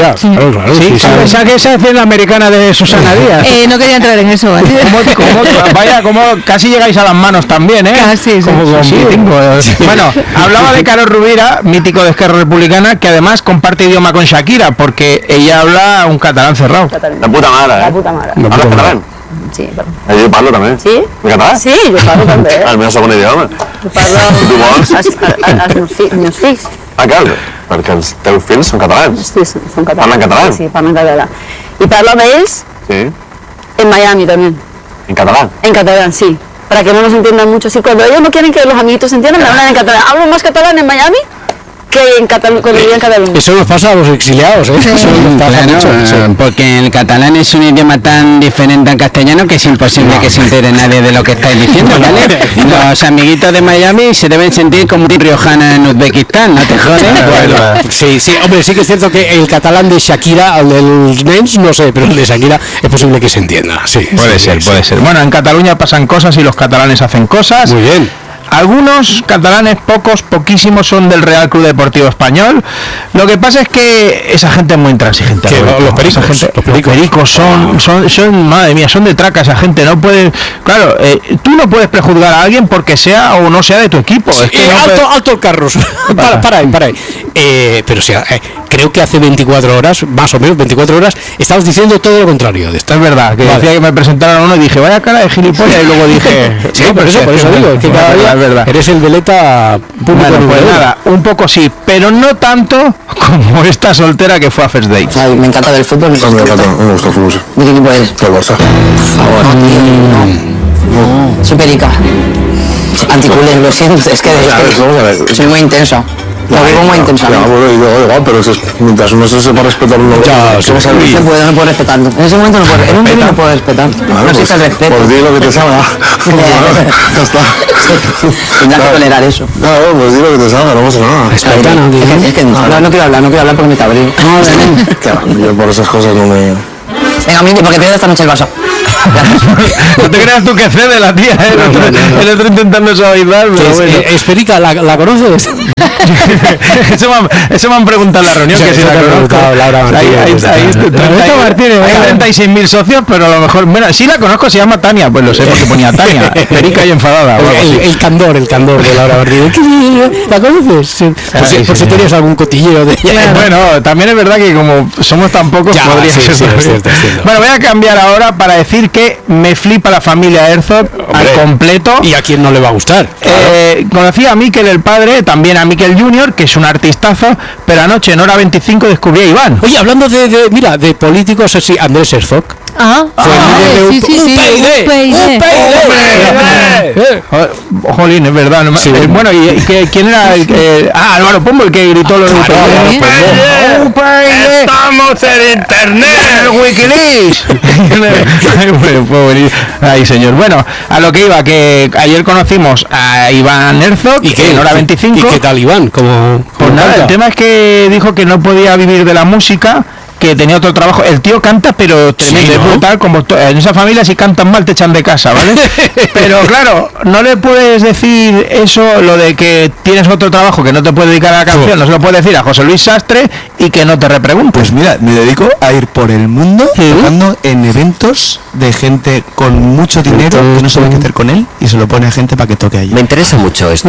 Speaker 3: Pensaba que esa es la americana de Susana Díaz.
Speaker 4: No quería entrar en eso.
Speaker 3: Vaya, como casi llegáis a las manos también,
Speaker 4: Casi,
Speaker 3: Bueno, hablaba de Carlos Rubira, mítico de Esquerra Republicana, que además comparte idioma con Shakira, porque ella habla un catalán cerrado.
Speaker 20: La puta mare. ¿Hablas catalán?
Speaker 21: Sí,
Speaker 20: yo parlo també.
Speaker 21: Sí?
Speaker 20: En català?
Speaker 21: Sí, jo parlo també.
Speaker 20: El meu segon idioma.
Speaker 21: Jo parlo
Speaker 20: tu vols?
Speaker 21: Els meus fills.
Speaker 20: Clar, perquè els teus fills són catalans.
Speaker 21: Sí, són catalans.
Speaker 20: Parlen català?
Speaker 21: Sí, parlen català. I parlo amb ells en Miami también.
Speaker 20: ¿En catalán?
Speaker 21: En catalán, sí. Para que no nos entiendan mucho. Así, cuando ellos no quieren que los amiguitos se entiendan, me hablan en catalán. Hablo más catalán en Miami que cuando vivía en Cataluña.
Speaker 2: Eso nos pasa a los exiliados,
Speaker 3: porque el catalán es un idioma tan diferente al castellano que es imposible que se entere nadie de lo que estáis diciendo, ¿vale? Los amiguitos de Miami se deben sentir como un riojana en Uzbekistán, ¿no te jodes?
Speaker 2: Sí, hombre, sí que es cierto que el catalán de Shakira, el del Nens, no sé, pero el de Shakira es posible que se entienda,
Speaker 3: Puede ser. Bueno, en Cataluña pasan cosas y los catalanes hacen cosas.
Speaker 2: Muy bien.
Speaker 3: Algunos catalanes, poquísimos, son del Real Club Deportivo Español. Lo que pasa es que esa gente es muy intransigente.
Speaker 2: Los
Speaker 3: pericos son, madre mía, son de traca esa gente. No pueden, claro, tú no puedes prejuzgar a alguien porque sea o no sea de tu equipo.
Speaker 2: Sí,
Speaker 3: es que
Speaker 2: alto el carros. para ahí. Pero creo que hace 24 horas, más o menos 24 horas, estabas diciendo todo lo contrario de esto.
Speaker 3: Es verdad, que decía que me presentaron a uno y dije, vaya cara de gilipollas, y luego dije...
Speaker 2: por eso digo, que cada día eres el veleta público.
Speaker 3: Bueno, pues nada, un poco sí, pero no tanto como esta soltera que fue a First Dates.
Speaker 13: Ay, me encanta el fútbol.
Speaker 9: Me gusta el fútbol.
Speaker 13: ¿De qué equipo eres?
Speaker 9: Del Barça.
Speaker 13: Por favor, no. Soy perica. Anticulés, lo siento, es que soy muy intenso. Lo digo muy intensamente.
Speaker 5: Bueno, y luego igual, pero mientras uno se sepa respetar uno.
Speaker 13: No puede respetarlo. En ese momento no puede. En un vídeo no puede respetar. No existe el respeto.
Speaker 5: Pues di lo que te salga. Ya está.
Speaker 13: Tendrás que tolerar eso.
Speaker 5: Claro, pues di lo que te salga, no pasa nada.
Speaker 13: Es que no quiero hablar porque me cabreo.
Speaker 5: Yo por esas cosas no me...
Speaker 13: Venga, Miki, porque pierdo esta noche el vaso.
Speaker 3: No te creas tú que cede la tía, el otro intentando suavizar.
Speaker 2: Esperica, ¿la conoces?
Speaker 3: eso me han preguntado en la reunión, que si la conozco. Hay 36.000 socios, pero a lo mejor, bueno, sí la conozco, se llama Tania, pues lo sé porque ponía Tania, Esperica y enfadada.
Speaker 2: El candor de Laura Martínez. ¿La conoces? Por si tenías algún cotilleo de ella.
Speaker 3: Bueno, también es verdad que como somos tan pocos, podría ser cierto. Bueno, voy a cambiar ahora para decir que me flipa la familia Herzog al completo.
Speaker 2: ¿Y a quién no le va a gustar?
Speaker 3: Conocí a Mikel el padre, también a Mikel Junior, que es un artistazo, pero anoche en hora 25 descubrí a Iván.
Speaker 2: Oye, hablando de políticos, sí, Andrés Herzog.
Speaker 3: Jolín, es verdad. Bueno, ¿y quién era? Álvaro Pombo, el que gritó lo de
Speaker 2: ¡Estamos en internet!
Speaker 3: ¡Wikileaks! Ay, señor. Bueno, a lo que iba, que ayer conocimos a Iván Herzog en hora 25.
Speaker 2: ¿Y qué tal, Iván?
Speaker 3: Pues nada, el tema es que dijo que no podía vivir de la música, que tenía otro trabajo. El tío canta, pero tremendo, es brutal, como en esa familia si cantan mal te echan de casa, ¿vale? Pero claro, no le puedes decir eso, lo de que tienes otro trabajo que no te puedes dedicar a la canción, no se lo puedes decir a José Luis Sastre y que no te repregunte.
Speaker 22: Pues mira, me dedico a ir por el mundo tocando en eventos de gente con mucho dinero que no sabe qué hacer con él y se lo pone a gente para que toque allí.
Speaker 7: Me interesa mucho esto.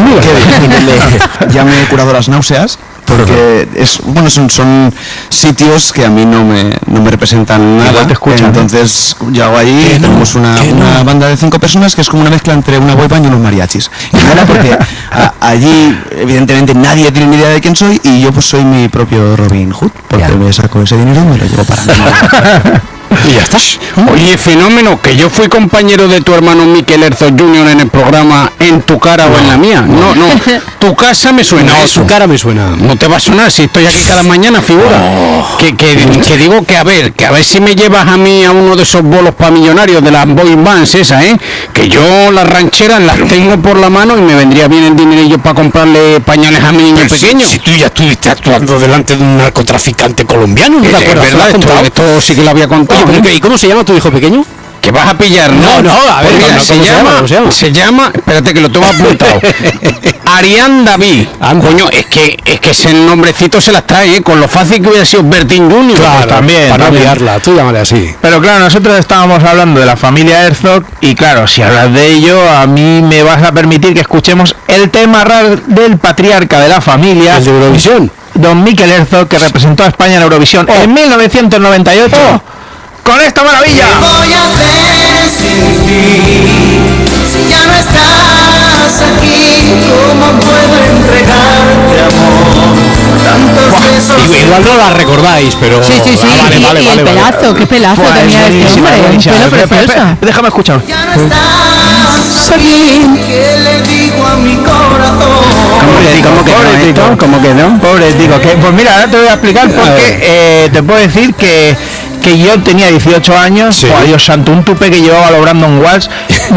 Speaker 22: Ya me he curado las náuseas. Porque son sitios que a mí no me representan nada. Entonces yo hago allí, tenemos una banda de 5 personas que es como una mezcla entre una boy band y unos mariachis. Y mola porque allí evidentemente nadie tiene ni idea de quién soy y yo pues soy mi propio Robin Hood, porque me saco ese dinero y me lo llevo para mí.
Speaker 2: Y ya está. Oye, fenómeno, que yo fui compañero de tu hermano Mikel Herzog Jr. en el programa En tu cara o en la mía. No, tu casa me suena.
Speaker 22: No,
Speaker 2: su
Speaker 22: cara me suena.
Speaker 2: No te va a sonar si estoy aquí cada mañana, figura. Que digo que a ver si me llevas a mí a uno de esos bolos para millonarios de las boy bands esas, que yo las rancheras las tengo por la mano y me vendría bien el dinerillo para comprarle pañales a mi niño pequeño.
Speaker 22: Si tú ya estuviste actuando delante de un narcotraficante colombiano, ¿no te acuerdas?
Speaker 2: Es verdad, esto sí que lo había contado.
Speaker 22: ¿Y cómo se llama tu hijo pequeño?
Speaker 2: Que vas a pillar,
Speaker 22: a ver,
Speaker 2: mira, se llama, espérate que lo tengo apuntado. Arián David. Coño, es que ese nombrecito se las trae, con lo fácil que hubiera sido Bertín Junior.
Speaker 22: Claro, pues también. Para no liarla, tú llámale así.
Speaker 3: Pero claro, nosotros estábamos hablando de la familia Herzog y claro, si hablas de ello, a mí me vas a permitir que escuchemos el tema del patriarca de la familia.
Speaker 22: El de Eurovisión.
Speaker 3: Don Mikel Herzog, que representó a España en Eurovisión en 1998. Con esta maravilla.
Speaker 23: ¿Qué voy a hacer sin ti? Si ya no estás aquí, ¿cómo puedo entregarte amor? Tantos besos.
Speaker 2: Igual no la recordáis, pero.
Speaker 15: Sí.
Speaker 2: Vale.
Speaker 15: Qué pelazo tenía este hombre. Un pelo precioso.
Speaker 3: Déjame escuchar.
Speaker 23: Ya no estás aquí, ¿qué le digo a mi corazón?
Speaker 3: ¿Cómo que no? Pobre, digo que. Pues mira, ahora te voy a explicar porque te puedo decir que yo tenía 18 años, Dios santo, un tupe que llevaba los Brandon Walsh.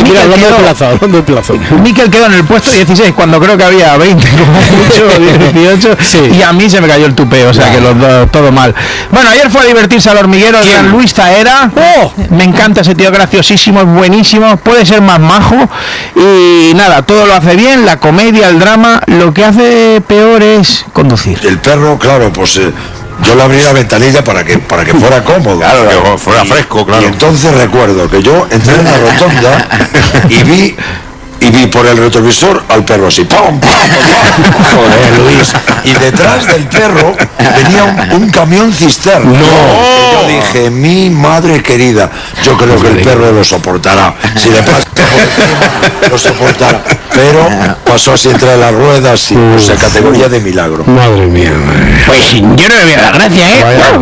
Speaker 3: Mikel quedó en el puesto 16 cuando creo que había 20, como mucho, 18, y a mí se me cayó el tupe, o sea que los dos, todo mal. Bueno, ayer fue a divertirse al hormiguero de San Luis Zaera. Me encanta ese tío, graciosísimo, es buenísimo, puede ser más majo y nada, todo lo hace bien, la comedia, el drama, lo que hace peor es conducir.
Speaker 5: El perro, claro, pues yo le abrí la ventanilla para que fuera cómodo.
Speaker 22: Claro, que fuera fresco, claro.
Speaker 5: Y entonces recuerdo que yo entré en la rotonda y vi por el retrovisor al perro así, ¡pum, pum, pum! Joder, Luis. Y detrás del perro venía un camión cisterna.
Speaker 22: No.
Speaker 5: Yo dije, mi madre querida, yo creo que el perro lo soportará. Si le pasa por encima, lo soportará. Pero pasó así entre las ruedas y pues, categoría de milagro.
Speaker 2: Madre mía.
Speaker 24: Pues yo no me veo la gracia,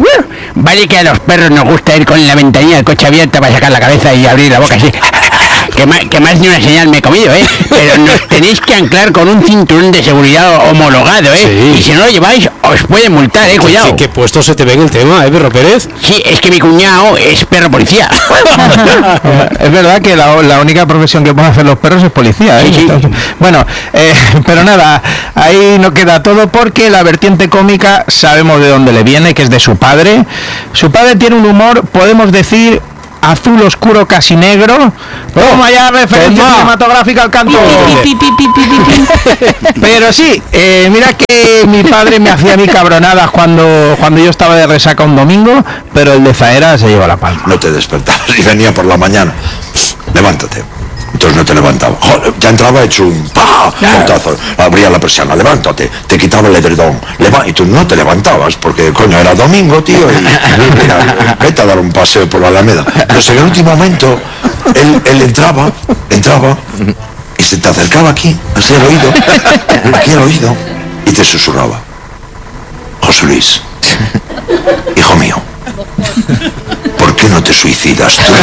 Speaker 24: Vale que a los perros nos gusta ir con la ventanilla del coche abierta para sacar la cabeza y abrir la boca así. que más ni una señal me he comido, pero nos tenéis que anclar con un cinturón de seguridad homologado,
Speaker 2: Sí.
Speaker 24: Y si no lo lleváis, os pueden multar, cuidado.
Speaker 2: ¿Qué puesto se te ve en el tema, Perro Pérez?
Speaker 24: Sí, es que mi cuñado es perro policía.
Speaker 3: Es verdad que la única profesión que pueden hacer los perros es policía,
Speaker 24: Sí.
Speaker 3: Bueno, pero nada, ahí no queda todo porque la vertiente cómica sabemos de dónde le viene, que es de su padre. Su padre tiene un humor, podemos decir, azul oscuro casi negro. Toma ya referencia cinematográfica al canto. Pero sí, mira que mi padre me hacía mi cabronadas cuando yo estaba de resaca un domingo, pero el de Zaera se lleva la palma.
Speaker 5: No te despertabas y venía por la mañana. Levántate. Entonces no te levantaba. Joder, ya entraba hecho un montazo. Abría la persiana, levántate. Te quitaba el edredón. Y tú no te levantabas porque, coño, era domingo, tío. Y mira, vete a dar un paseo por la Alameda. Pero en el último momento, él entraba y se te acercaba aquí, así al oído, y te susurraba. José Luis, hijo mío, ¿por qué no te suicidas tú?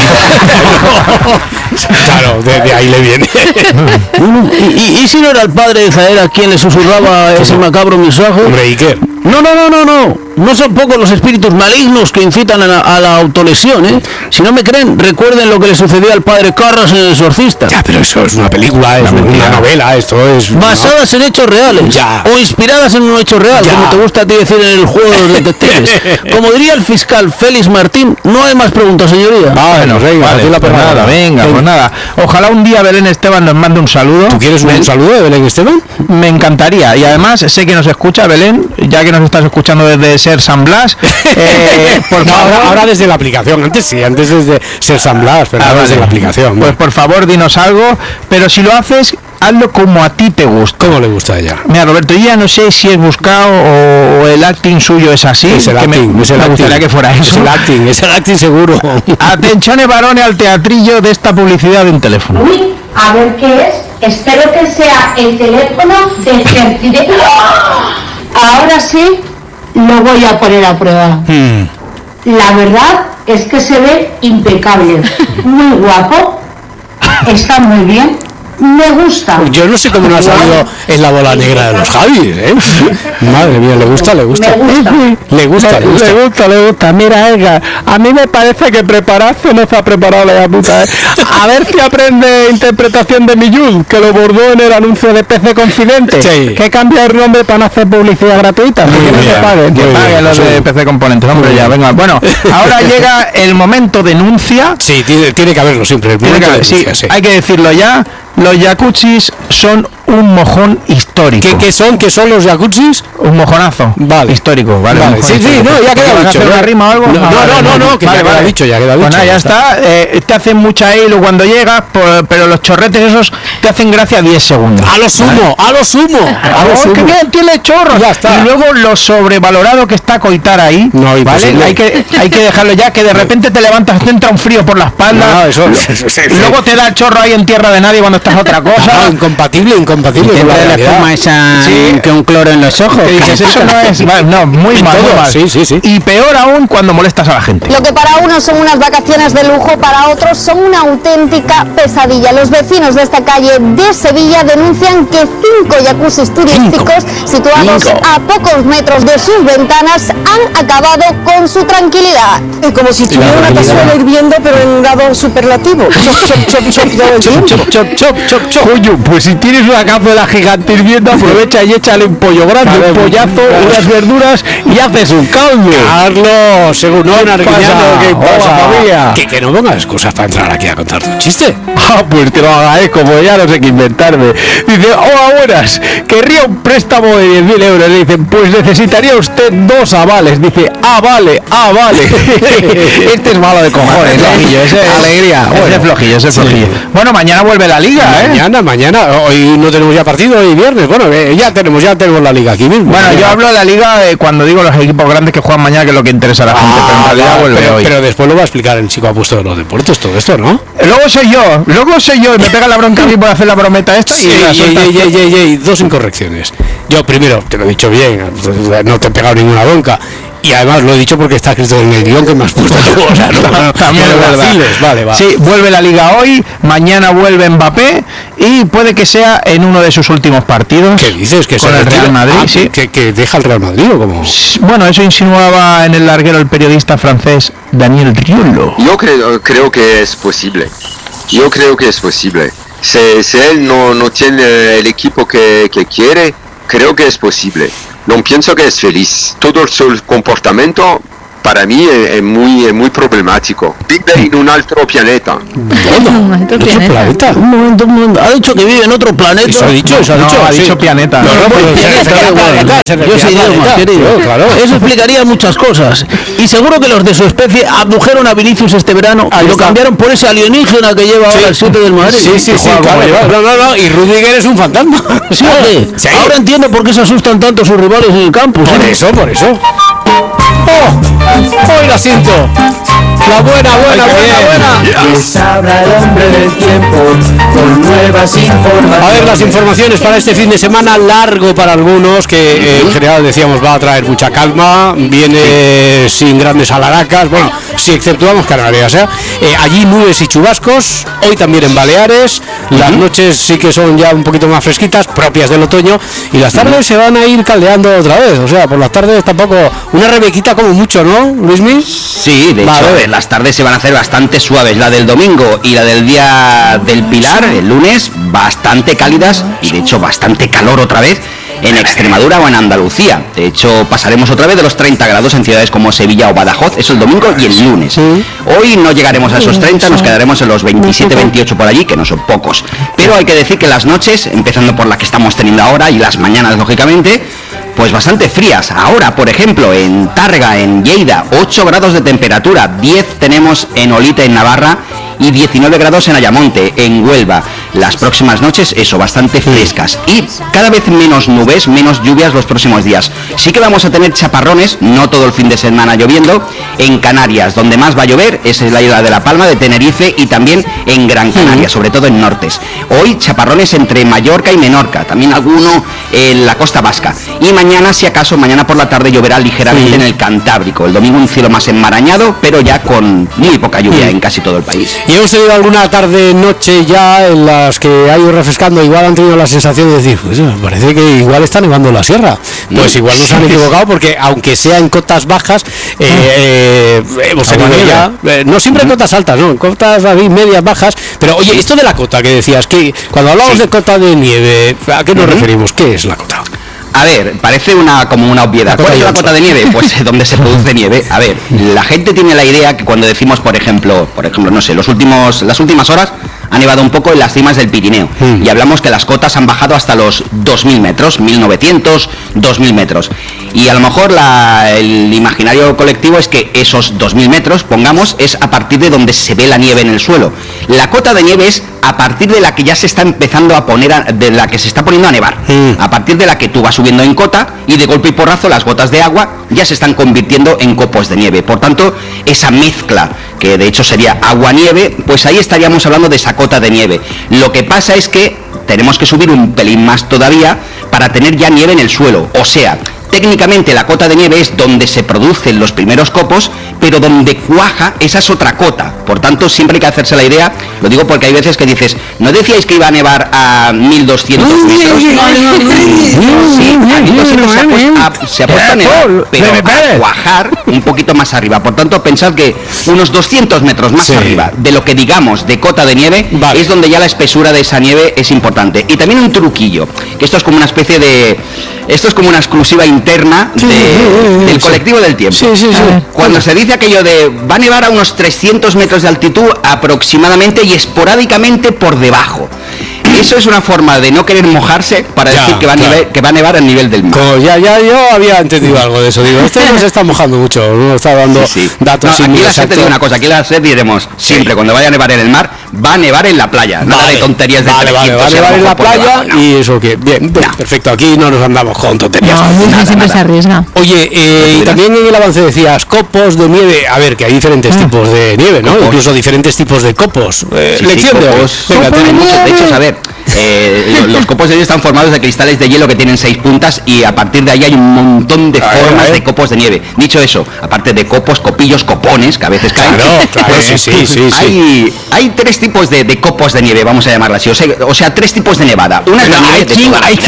Speaker 2: Claro, de ahí le viene.
Speaker 6: ¿Y si no era el padre de Zaera quien le susurraba ese macabro mensaje?
Speaker 2: Hombre, Iker.
Speaker 6: No son pocos los espíritus malignos que incitan a la autolesión, Si no me creen, recuerden lo que le sucedió al padre Carras en El Exorcista.
Speaker 2: Ya, pero eso es una película, es una novela, esto es...
Speaker 6: Basadas en hechos reales.
Speaker 2: Ya.
Speaker 6: O inspiradas en un hecho real, como te gusta a ti decir en el juego de los detectives. Como diría el fiscal Félix Martín, no hay más preguntas, señoría.
Speaker 3: Bueno, venga, pues nada. Ojalá un día Belén Esteban nos mande un saludo.
Speaker 2: ¿Tú quieres un saludo de Belén Esteban?
Speaker 3: Me encantaría. Y además sé que nos escucha Belén, ya que nos estás escuchando desde Ser San Blas. Por favor,
Speaker 2: ahora desde la aplicación. Antes desde Ser San Blas, pero ahora desde la aplicación.
Speaker 3: Pues por favor, dinos algo. Pero si lo haces, hazlo como a ti te gusta.
Speaker 2: ¿Cómo le gusta a ella?
Speaker 3: Mira, Roberto, yo ya no sé si es buscado o el acting suyo es así.
Speaker 2: Es el acting,
Speaker 3: me gustaría que fuera eso.
Speaker 2: Es el acting seguro.
Speaker 3: Atención, varones, al teatrillo de esta publicidad de un teléfono.
Speaker 8: Uy, a ver qué es. Espero que sea el teléfono de Certidec. Ahora sí, lo voy a poner a prueba. La verdad es que se ve impecable. Muy guapo. Está muy bien. Me gusta.
Speaker 2: Yo no sé cómo no ha salido en la bola negra de los Javis, Madre mía, le gusta. Le gusta.
Speaker 3: Mira, Edgar, a mí me parece que prepararse no se ha preparado la puta, A ver si aprende interpretación de Millud, que lo bordó en el anuncio de PC Confidente.
Speaker 2: Sí.
Speaker 3: Que cambia el nombre para no hacer publicidad gratuita. Que pague los de PC Componentes. Hombre, ya, venga. Bueno, ahora llega el momento denuncia.
Speaker 2: Sí, tiene que haberlo siempre.
Speaker 3: Sí, hay que decirlo ya. Los jacuzzis son un mojón histórico.
Speaker 2: ¿Qué son los jacuzzis?
Speaker 3: Un mojonazo.
Speaker 2: Vale.
Speaker 3: Histórico, ¿vale?
Speaker 2: Sí, ya queda dicho.
Speaker 3: ¿Una rima o algo?
Speaker 2: No, que ya queda dicho,
Speaker 3: Pues nada, ya está. Te hacen mucha hilo cuando llegas, pero los chorretes esos te hacen gracia 10 segundos.
Speaker 2: A lo sumo.
Speaker 3: Que tiene chorros.
Speaker 2: Ya está.
Speaker 3: Y luego lo sobrevalorado que está coitar ahí.
Speaker 2: No,
Speaker 3: ¿vale? Hay que dejarlo ya, que de repente te levantas, te entra un frío por la espalda. Luego te da el chorro ahí en tierra de nadie cuando estás otra cosa.
Speaker 2: Incompatible con la
Speaker 6: realidad. Espuma esa que un cloro en los ojos.
Speaker 3: Eso no es muy mal.
Speaker 2: Sí.
Speaker 3: Y peor aún cuando molestas a la gente.
Speaker 10: Lo que para unos son unas vacaciones de lujo, para otros son una auténtica pesadilla. Los vecinos de esta calle de Sevilla denuncian que 5 jacuzzis turísticos situados a pocos metros de sus ventanas han acabado con su tranquilidad.
Speaker 11: Y como si tuviera una cazuela hirviendo, pero en grado superlativo.
Speaker 3: Coño, pues si tienes una cazuela gigante hirviendo, aprovecha y échale un pollo grande, un pollazo, unas verduras y haces un caldo.
Speaker 2: Carlos, según no,
Speaker 3: ¿qué pasa, familia?
Speaker 2: Que no pongas cosas para entrar aquí a contarte un chiste.
Speaker 3: Pues te lo agradezco, como ya no sé qué inventarme. Dice, hola, buenas, querría un préstamo de 10.000 euros. Le dicen, pues necesitaría usted 2 avales. Dice, vale. Este es malo de cojones, flojillo, ese es alegría. Ese es flojillo. Bueno, mañana vuelve la liga,
Speaker 2: Mañana, hoy no tenemos ya partido, hoy viernes. Bueno, ya tenemos la liga aquí mismo.
Speaker 3: Bueno, yo hablo de la liga cuando digo los equipos grandes que juegan mañana, que es lo que interesa a la gente, pero en realidad vuelve hoy.
Speaker 2: Pero después lo va a explicar el chico apuesto de los deportes, todo esto, ¿no?
Speaker 3: Luego soy yo, y me pega la bronca a mí por hacer la brometa esta y
Speaker 2: 2 incorrecciones. Yo primero, te lo he dicho bien, no te he pegado ninguna bronca. Y además lo he dicho porque está escrito en el guión que me has puesto tú. O sea,
Speaker 3: también es verdad.
Speaker 2: Vale.
Speaker 3: Sí, vuelve la Liga hoy, mañana vuelve Mbappé y puede que sea en uno de sus últimos partidos.
Speaker 2: ¿Qué dices? ¿Que
Speaker 3: con el Real Madrid? Sí.
Speaker 2: ¿Que deja el Real Madrid o cómo?
Speaker 3: Bueno, eso insinuaba en el larguero el periodista francés Daniel Riolo.
Speaker 1: Yo creo que es posible. Si él no tiene el equipo que quiere, creo que es posible. No pienso que es feliz. Todo su comportamiento para mí es muy problemático. Vive en un otro planeta.
Speaker 6: Un momento. ¿Ha dicho que vive en otro planeta?
Speaker 2: Eso ha dicho.
Speaker 3: Ha dicho planeta.
Speaker 6: Yo soy idioma, querido. Claro. Eso explicaría muchas cosas. Y seguro que los de su especie abdujeron a Vinicius este verano y lo cambiaron por ese alienígena que lleva ahora el 7 del Madrid.
Speaker 2: Sí, claro. No. Y Rudiger es un fantasma.
Speaker 6: Sí. Ahora entiendo por qué se asustan tanto sus rivales en el campus.
Speaker 2: Por eso. Hoy la siento. La buena.
Speaker 23: Y sabrá el hombre del tiempo con nuevas informaciones.
Speaker 2: A ver, las informaciones para este fin de semana largo para algunos, que en general decíamos va a traer mucha calma, viene sin grandes alaracas, bueno, si exceptuamos Canarias, allí nubes y chubascos, hoy también en Baleares, las noches sí que son ya un poquito más fresquitas, propias del otoño, y las tardes se van a ir caldeando otra vez, o sea, por las tardes tampoco, una rebequita como mucho, ¿no, Luismi?
Speaker 7: Sí, de hecho, las tardes se van a hacer bastante suaves, la del domingo y la del día del Pilar, el lunes, bastante cálidas y de hecho bastante calor otra vez en Extremadura o en Andalucía. De hecho, pasaremos otra vez de los 30 grados en ciudades como Sevilla o Badajoz, eso el domingo y el lunes. Hoy no llegaremos a esos 30, nos quedaremos en los 27, 28 por allí, que no son pocos. Pero hay que decir que las noches, empezando por la que estamos teniendo ahora, y las mañanas, lógicamente, pues bastante frías. Ahora, por ejemplo, en Tárrega, en Lleida, 8 grados de temperatura, 10 tenemos en Olite, en Navarra, y 19 grados en Ayamonte, en Huelva. Las próximas noches, eso, bastante frescas. Y cada vez menos nubes, menos lluvias los próximos días. Sí que vamos a tener chaparrones, no todo el fin de semana lloviendo, en Canarias. Donde más va a llover es en la isla de La Palma, de Tenerife y también en Gran Canaria, sobre todo en nortes. Hoy chaparrones entre Mallorca y Menorca, también alguno en la costa vasca. Y mañana, si acaso, mañana por la tarde lloverá ligeramente en el Cantábrico. El domingo un cielo más enmarañado, pero ya con muy poca lluvia en casi todo el país.
Speaker 2: Y hemos tenido alguna tarde-noche ya en las que ha ido refrescando, igual han tenido la sensación de decir, pues parece que igual está nevando en la sierra. Pues igual nos han equivocado, porque aunque sea en cotas bajas, hemos tenido ya, no siempre en cotas altas, no, en cotas medias, bajas, pero oye, esto de la cota que decías, que cuando hablamos de cota de nieve, ¿a qué nos referimos? ¿Qué es la cota?
Speaker 7: A ver, parece como una obviedad. ¿Cuál es la cota de nieve? Pues donde se produce nieve. A ver, la gente tiene la idea que cuando decimos, por ejemplo, no sé, las últimas horas ha nevado un poco en las cimas del Pirineo. Y hablamos que las cotas han bajado hasta los 2.000 metros, 1.900, 2.000 metros. Y a lo mejor el imaginario colectivo es que esos 2.000 metros, pongamos, es a partir de donde se ve la nieve en el suelo. La cota de nieve es a partir de la que ya se está empezando a poner, de la que se está poniendo a nevar. A partir de la que tú vas subiendo en cota y de golpe y porrazo las gotas de agua ya se están convirtiendo en copos de nieve. Por tanto, esa mezcla, que de hecho sería agua-nieve, pues ahí estaríamos hablando de esa cota de nieve. Lo que pasa es que tenemos que subir un pelín más todavía para tener ya nieve en el suelo. O sea, técnicamente la cota de nieve es donde se producen los primeros copos, pero donde cuaja, esa es otra cota. Por tanto, siempre hay que hacerse la idea, lo digo porque hay veces que dices, ¿no decíais que iba a nevar a 1.200 metros? Sí, a 1.200 se ha puesto a nevar, pero a cuajar un poquito más arriba. Por tanto, pensad que unos 200 metros más arriba de lo que digamos de cota de nieve, es donde ya la espesura de esa nieve es importante. Y también un truquillo, que esto es como una especie de... Esto es como una exclusiva interna del colectivo del tiempo. Cuando se dice aquello de va a nevar a unos 300 metros de altitud aproximadamente y esporádicamente por debajo. Eso es una forma de no querer mojarse para decir que va a nevar al nivel del mar.
Speaker 2: Yo había entendido algo de eso. Digo, no se está mojando mucho, no está dando datos.
Speaker 7: No, aquí la SED te digo una cosa, aquí la SED diremos siempre cuando vaya a nevar en el mar, va a nevar en la playa, nada de tonterías de
Speaker 2: va a nevar en la playa y eso que bien, perfecto, aquí no nos andamos con tonterías.
Speaker 15: No, siempre se arriesga.
Speaker 2: Oye, y también en el avance decías copos de nieve, a ver, que hay diferentes tipos de nieve, ¿no? Incluso diferentes tipos de copos. Lección de hoy.
Speaker 7: Venga, tenemos muchos, de hecho, a ver, los copos de nieve están formados de cristales de hielo que tienen 6 puntas y a partir de ahí hay un montón de formas de copos de nieve. Dicho eso, aparte de copos, copillos, copones, que a veces caen, hay 3 tipos de copos de nieve, vamos a llamarla así. O sea 3 tipos de nevada. Una es la nieve de toda la vida.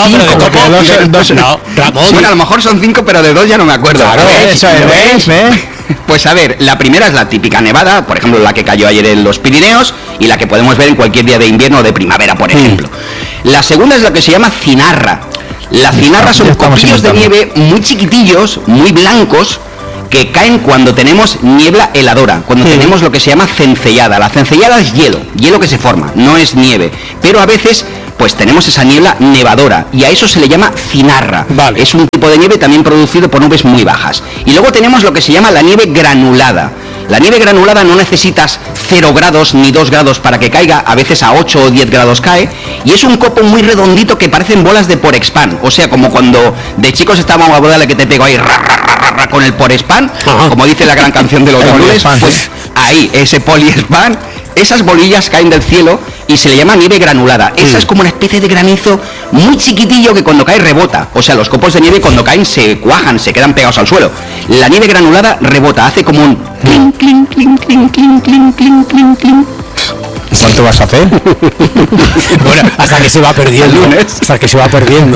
Speaker 7: Bueno, a lo mejor son 5, pero de 2 ya no me acuerdo.
Speaker 3: Claro, eso es,
Speaker 7: Pues a ver, la primera es la típica nevada, por ejemplo la que cayó ayer en los Pirineos y la que podemos ver en cualquier día de invierno o de primavera, por ejemplo. La segunda es la que se llama cinarra. La cinarra son copillos de nieve muy chiquitillos, muy blancos, que caen cuando tenemos niebla heladora, cuando tenemos lo que se llama cencellada. La cencellada es hielo que se forma, no es nieve, pero a veces pues tenemos esa niebla nevadora y a eso se le llama cinarra. Es un tipo de nieve también producido por nubes muy bajas. Y luego tenemos lo que se llama la nieve granulada. La nieve granulada no necesitas 0 grados ni 2 grados para que caiga, a veces a 8 o 10 grados cae, y es un copo muy redondito que parecen bolas de Porexpan, o sea, como cuando de chicos estábamos a boda que te pego ahí con el Porexpan, como dice la gran canción de los Dolules, pues ahí, ese poliespan, esas bolillas caen del cielo y se le llama nieve granulada. Esa es como una especie de granizo muy chiquitillo que cuando cae rebota. O sea, los copos de nieve cuando caen se cuajan, se quedan pegados al suelo. La nieve granulada rebota, hace como un clink, clink, clink, clink, clink, clink, clink, clink, clink.
Speaker 3: ¿Cuánto vas a hacer?
Speaker 2: Bueno, hasta que se va perdiendo. Hasta que se va perdiendo.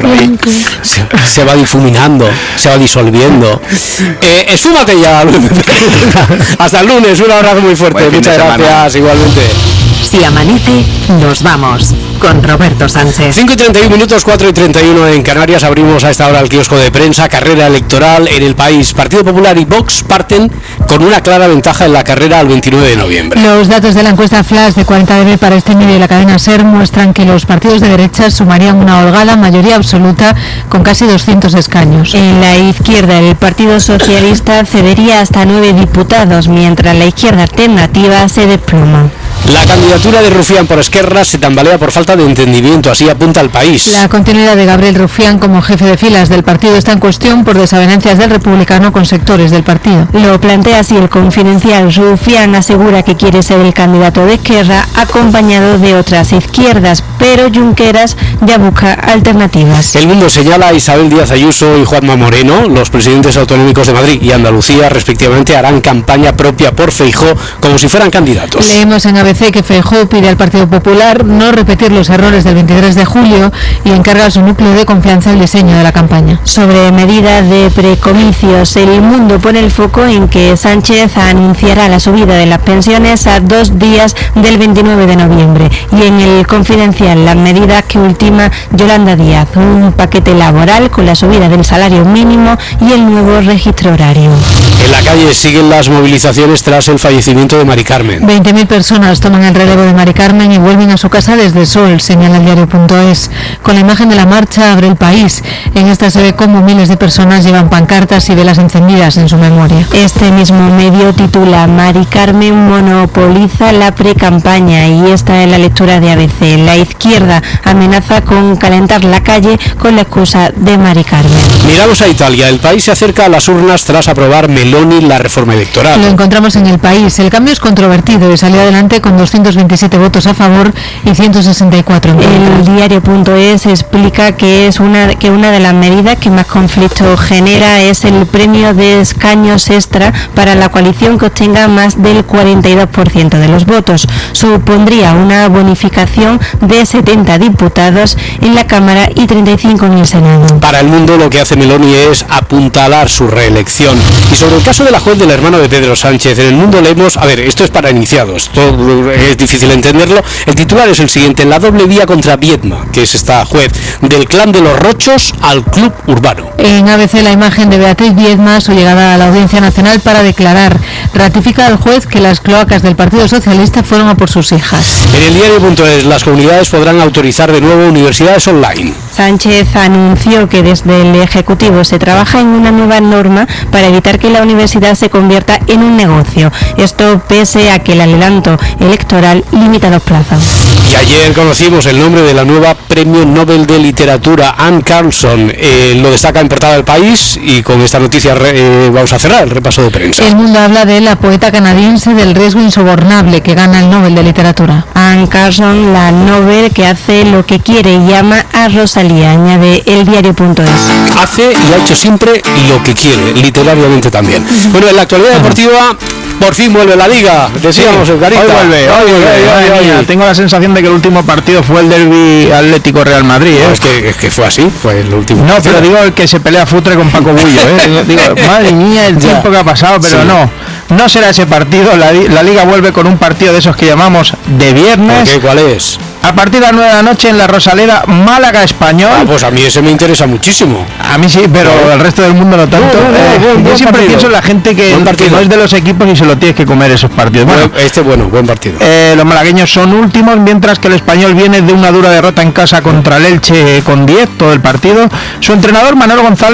Speaker 2: Se va difuminando, se va disolviendo. Esfúmate ya. Hasta el lunes, un abrazo muy fuerte. Muchas gracias, igualmente.
Speaker 14: Si amanece, nos vamos con Roberto Sánchez.
Speaker 2: 5:31, 4:31 en Canarias. Abrimos a esta hora el kiosco de prensa. Carrera electoral en el país. Partido Popular y Vox parten con una clara ventaja en la carrera al 29 de noviembre.
Speaker 15: Los datos de la encuesta Flash de 40dB para este medio y la cadena SER muestran que los partidos de derecha sumarían una holgada mayoría absoluta con casi 200 escaños.
Speaker 12: En la izquierda, el Partido Socialista cedería hasta 9 diputados, mientras la izquierda alternativa se desploma.
Speaker 2: La candidatura de Rufián por Esquerra se tambalea por falta de entendimiento, así apunta el país.
Speaker 15: La continuidad de Gabriel Rufián como jefe de filas del partido está en cuestión por desavenencias del republicano con sectores del partido.
Speaker 12: Lo plantea así el Confidencial. Rufián asegura que quiere ser el candidato de Esquerra acompañado de otras izquierdas, pero Junqueras ya busca alternativas.
Speaker 2: El Mundo señala a Isabel Díaz Ayuso y Juanma Moreno, los presidentes autonómicos de Madrid y Andalucía, respectivamente, harán campaña propia por Feijóo como si fueran candidatos.
Speaker 15: Leemos en ABC que Feijóo pide al Partido Popular no repetir los errores del 23 de julio y encarga a su núcleo de confianza el diseño de la campaña.
Speaker 12: Sobre medidas de precomicios, El Mundo pone el foco en que Sánchez anunciará la subida de las pensiones a 2 días del 29 de noviembre. Y en el Confidencial, las medidas que ultima Yolanda Díaz, un paquete laboral con la subida del salario mínimo y el nuevo registro horario.
Speaker 2: En la calle siguen las movilizaciones tras el fallecimiento de Mari Carmen.
Speaker 15: 20.000 personas toman el relevo de Mari Carmen y vuelven a su casa desde Sol, señala el diario.es. Con la imagen de la marcha abre el país. En esta se ve cómo miles de personas llevan pancartas y velas encendidas en su memoria.
Speaker 12: Este mismo medio titula Mari Carmen monopoliza la precampaña y esta es la lectura de ABC. La izquierda amenaza con calentar la calle con la excusa de Mari Carmen.
Speaker 2: Miramos a Italia. El país se acerca a las urnas tras aprobar Meloni la reforma electoral.
Speaker 15: Lo encontramos en el país. El cambio es controvertido y salió adelante con 227 votos a favor y 164 en contra.
Speaker 12: El diario.es explica que una de las medidas que más conflicto genera es el premio de escaños extra para la coalición que obtenga más del 42% de los votos. Supondría una bonificación de 70 diputados en la Cámara y 35 en el Senado.
Speaker 2: Para El Mundo, lo que hace Meloni es apuntalar su reelección. Y sobre el caso de la juez del hermano de Pedro Sánchez, en El Mundo leemos, esto es para iniciados, todo es difícil entenderlo. El titular es el siguiente: la doble vía contra Viedma, que es esta juez, del clan de los Rochos al club urbano.
Speaker 15: En ABC, la imagen de Beatriz Viedma, su llegada a la Audiencia Nacional para declarar. Ratifica al juez que las cloacas del Partido Socialista fueron a por sus hijas.
Speaker 2: En el diario.es, las comunidades podrán autorizar de nuevo universidades online.
Speaker 12: Sánchez anunció que desde el Ejecutivo se trabaja en una nueva norma para evitar que la universidad se convierta en un negocio. Esto pese a que el adelanto electoral, limitados plazos.
Speaker 2: Y ayer conocimos el nombre de la nueva Premio Nobel de Literatura, Anne Carlson. Lo destaca en portada del País, y con esta noticia vamos a cerrar el repaso de prensa.
Speaker 15: El Mundo habla de la poeta canadiense del riesgo insobornable que gana el Nobel de Literatura.
Speaker 12: Anne Carlson, la Nobel que hace lo que quiere y llama a Rosalía, añade eldiario.es.
Speaker 2: Hace y ha hecho siempre lo que quiere, literariamente también. Bueno, en la actualidad deportiva, por fin vuelve la Liga, decíamos el Carita.
Speaker 3: Hoy vuelve. Tengo la sensación de que el último partido fue el derbi Atlético Real Madrid.
Speaker 2: No, es que fue así, fue el último.
Speaker 3: No, pero digo el que se pelea futre con Paco Bullo. Digo, madre mía, el tiempo que ha pasado, pero no será ese partido. La Liga vuelve con un partido de esos que llamamos de viernes.
Speaker 2: ¿Cuál es?
Speaker 3: A partir de las 9 de la noche en la Rosaleda, Málaga Español.
Speaker 2: Pues a mí ese me interesa muchísimo.
Speaker 3: A mí sí, pero el resto del mundo no tanto. Yo siempre pienso en la gente que no es de los equipos y se lo tienes que comer esos partidos.
Speaker 2: Buen partido.
Speaker 3: Los malagueños son últimos, mientras que el Español viene de una dura derrota en casa contra el Elche con 10 todo el partido. Su entrenador, Manuel González,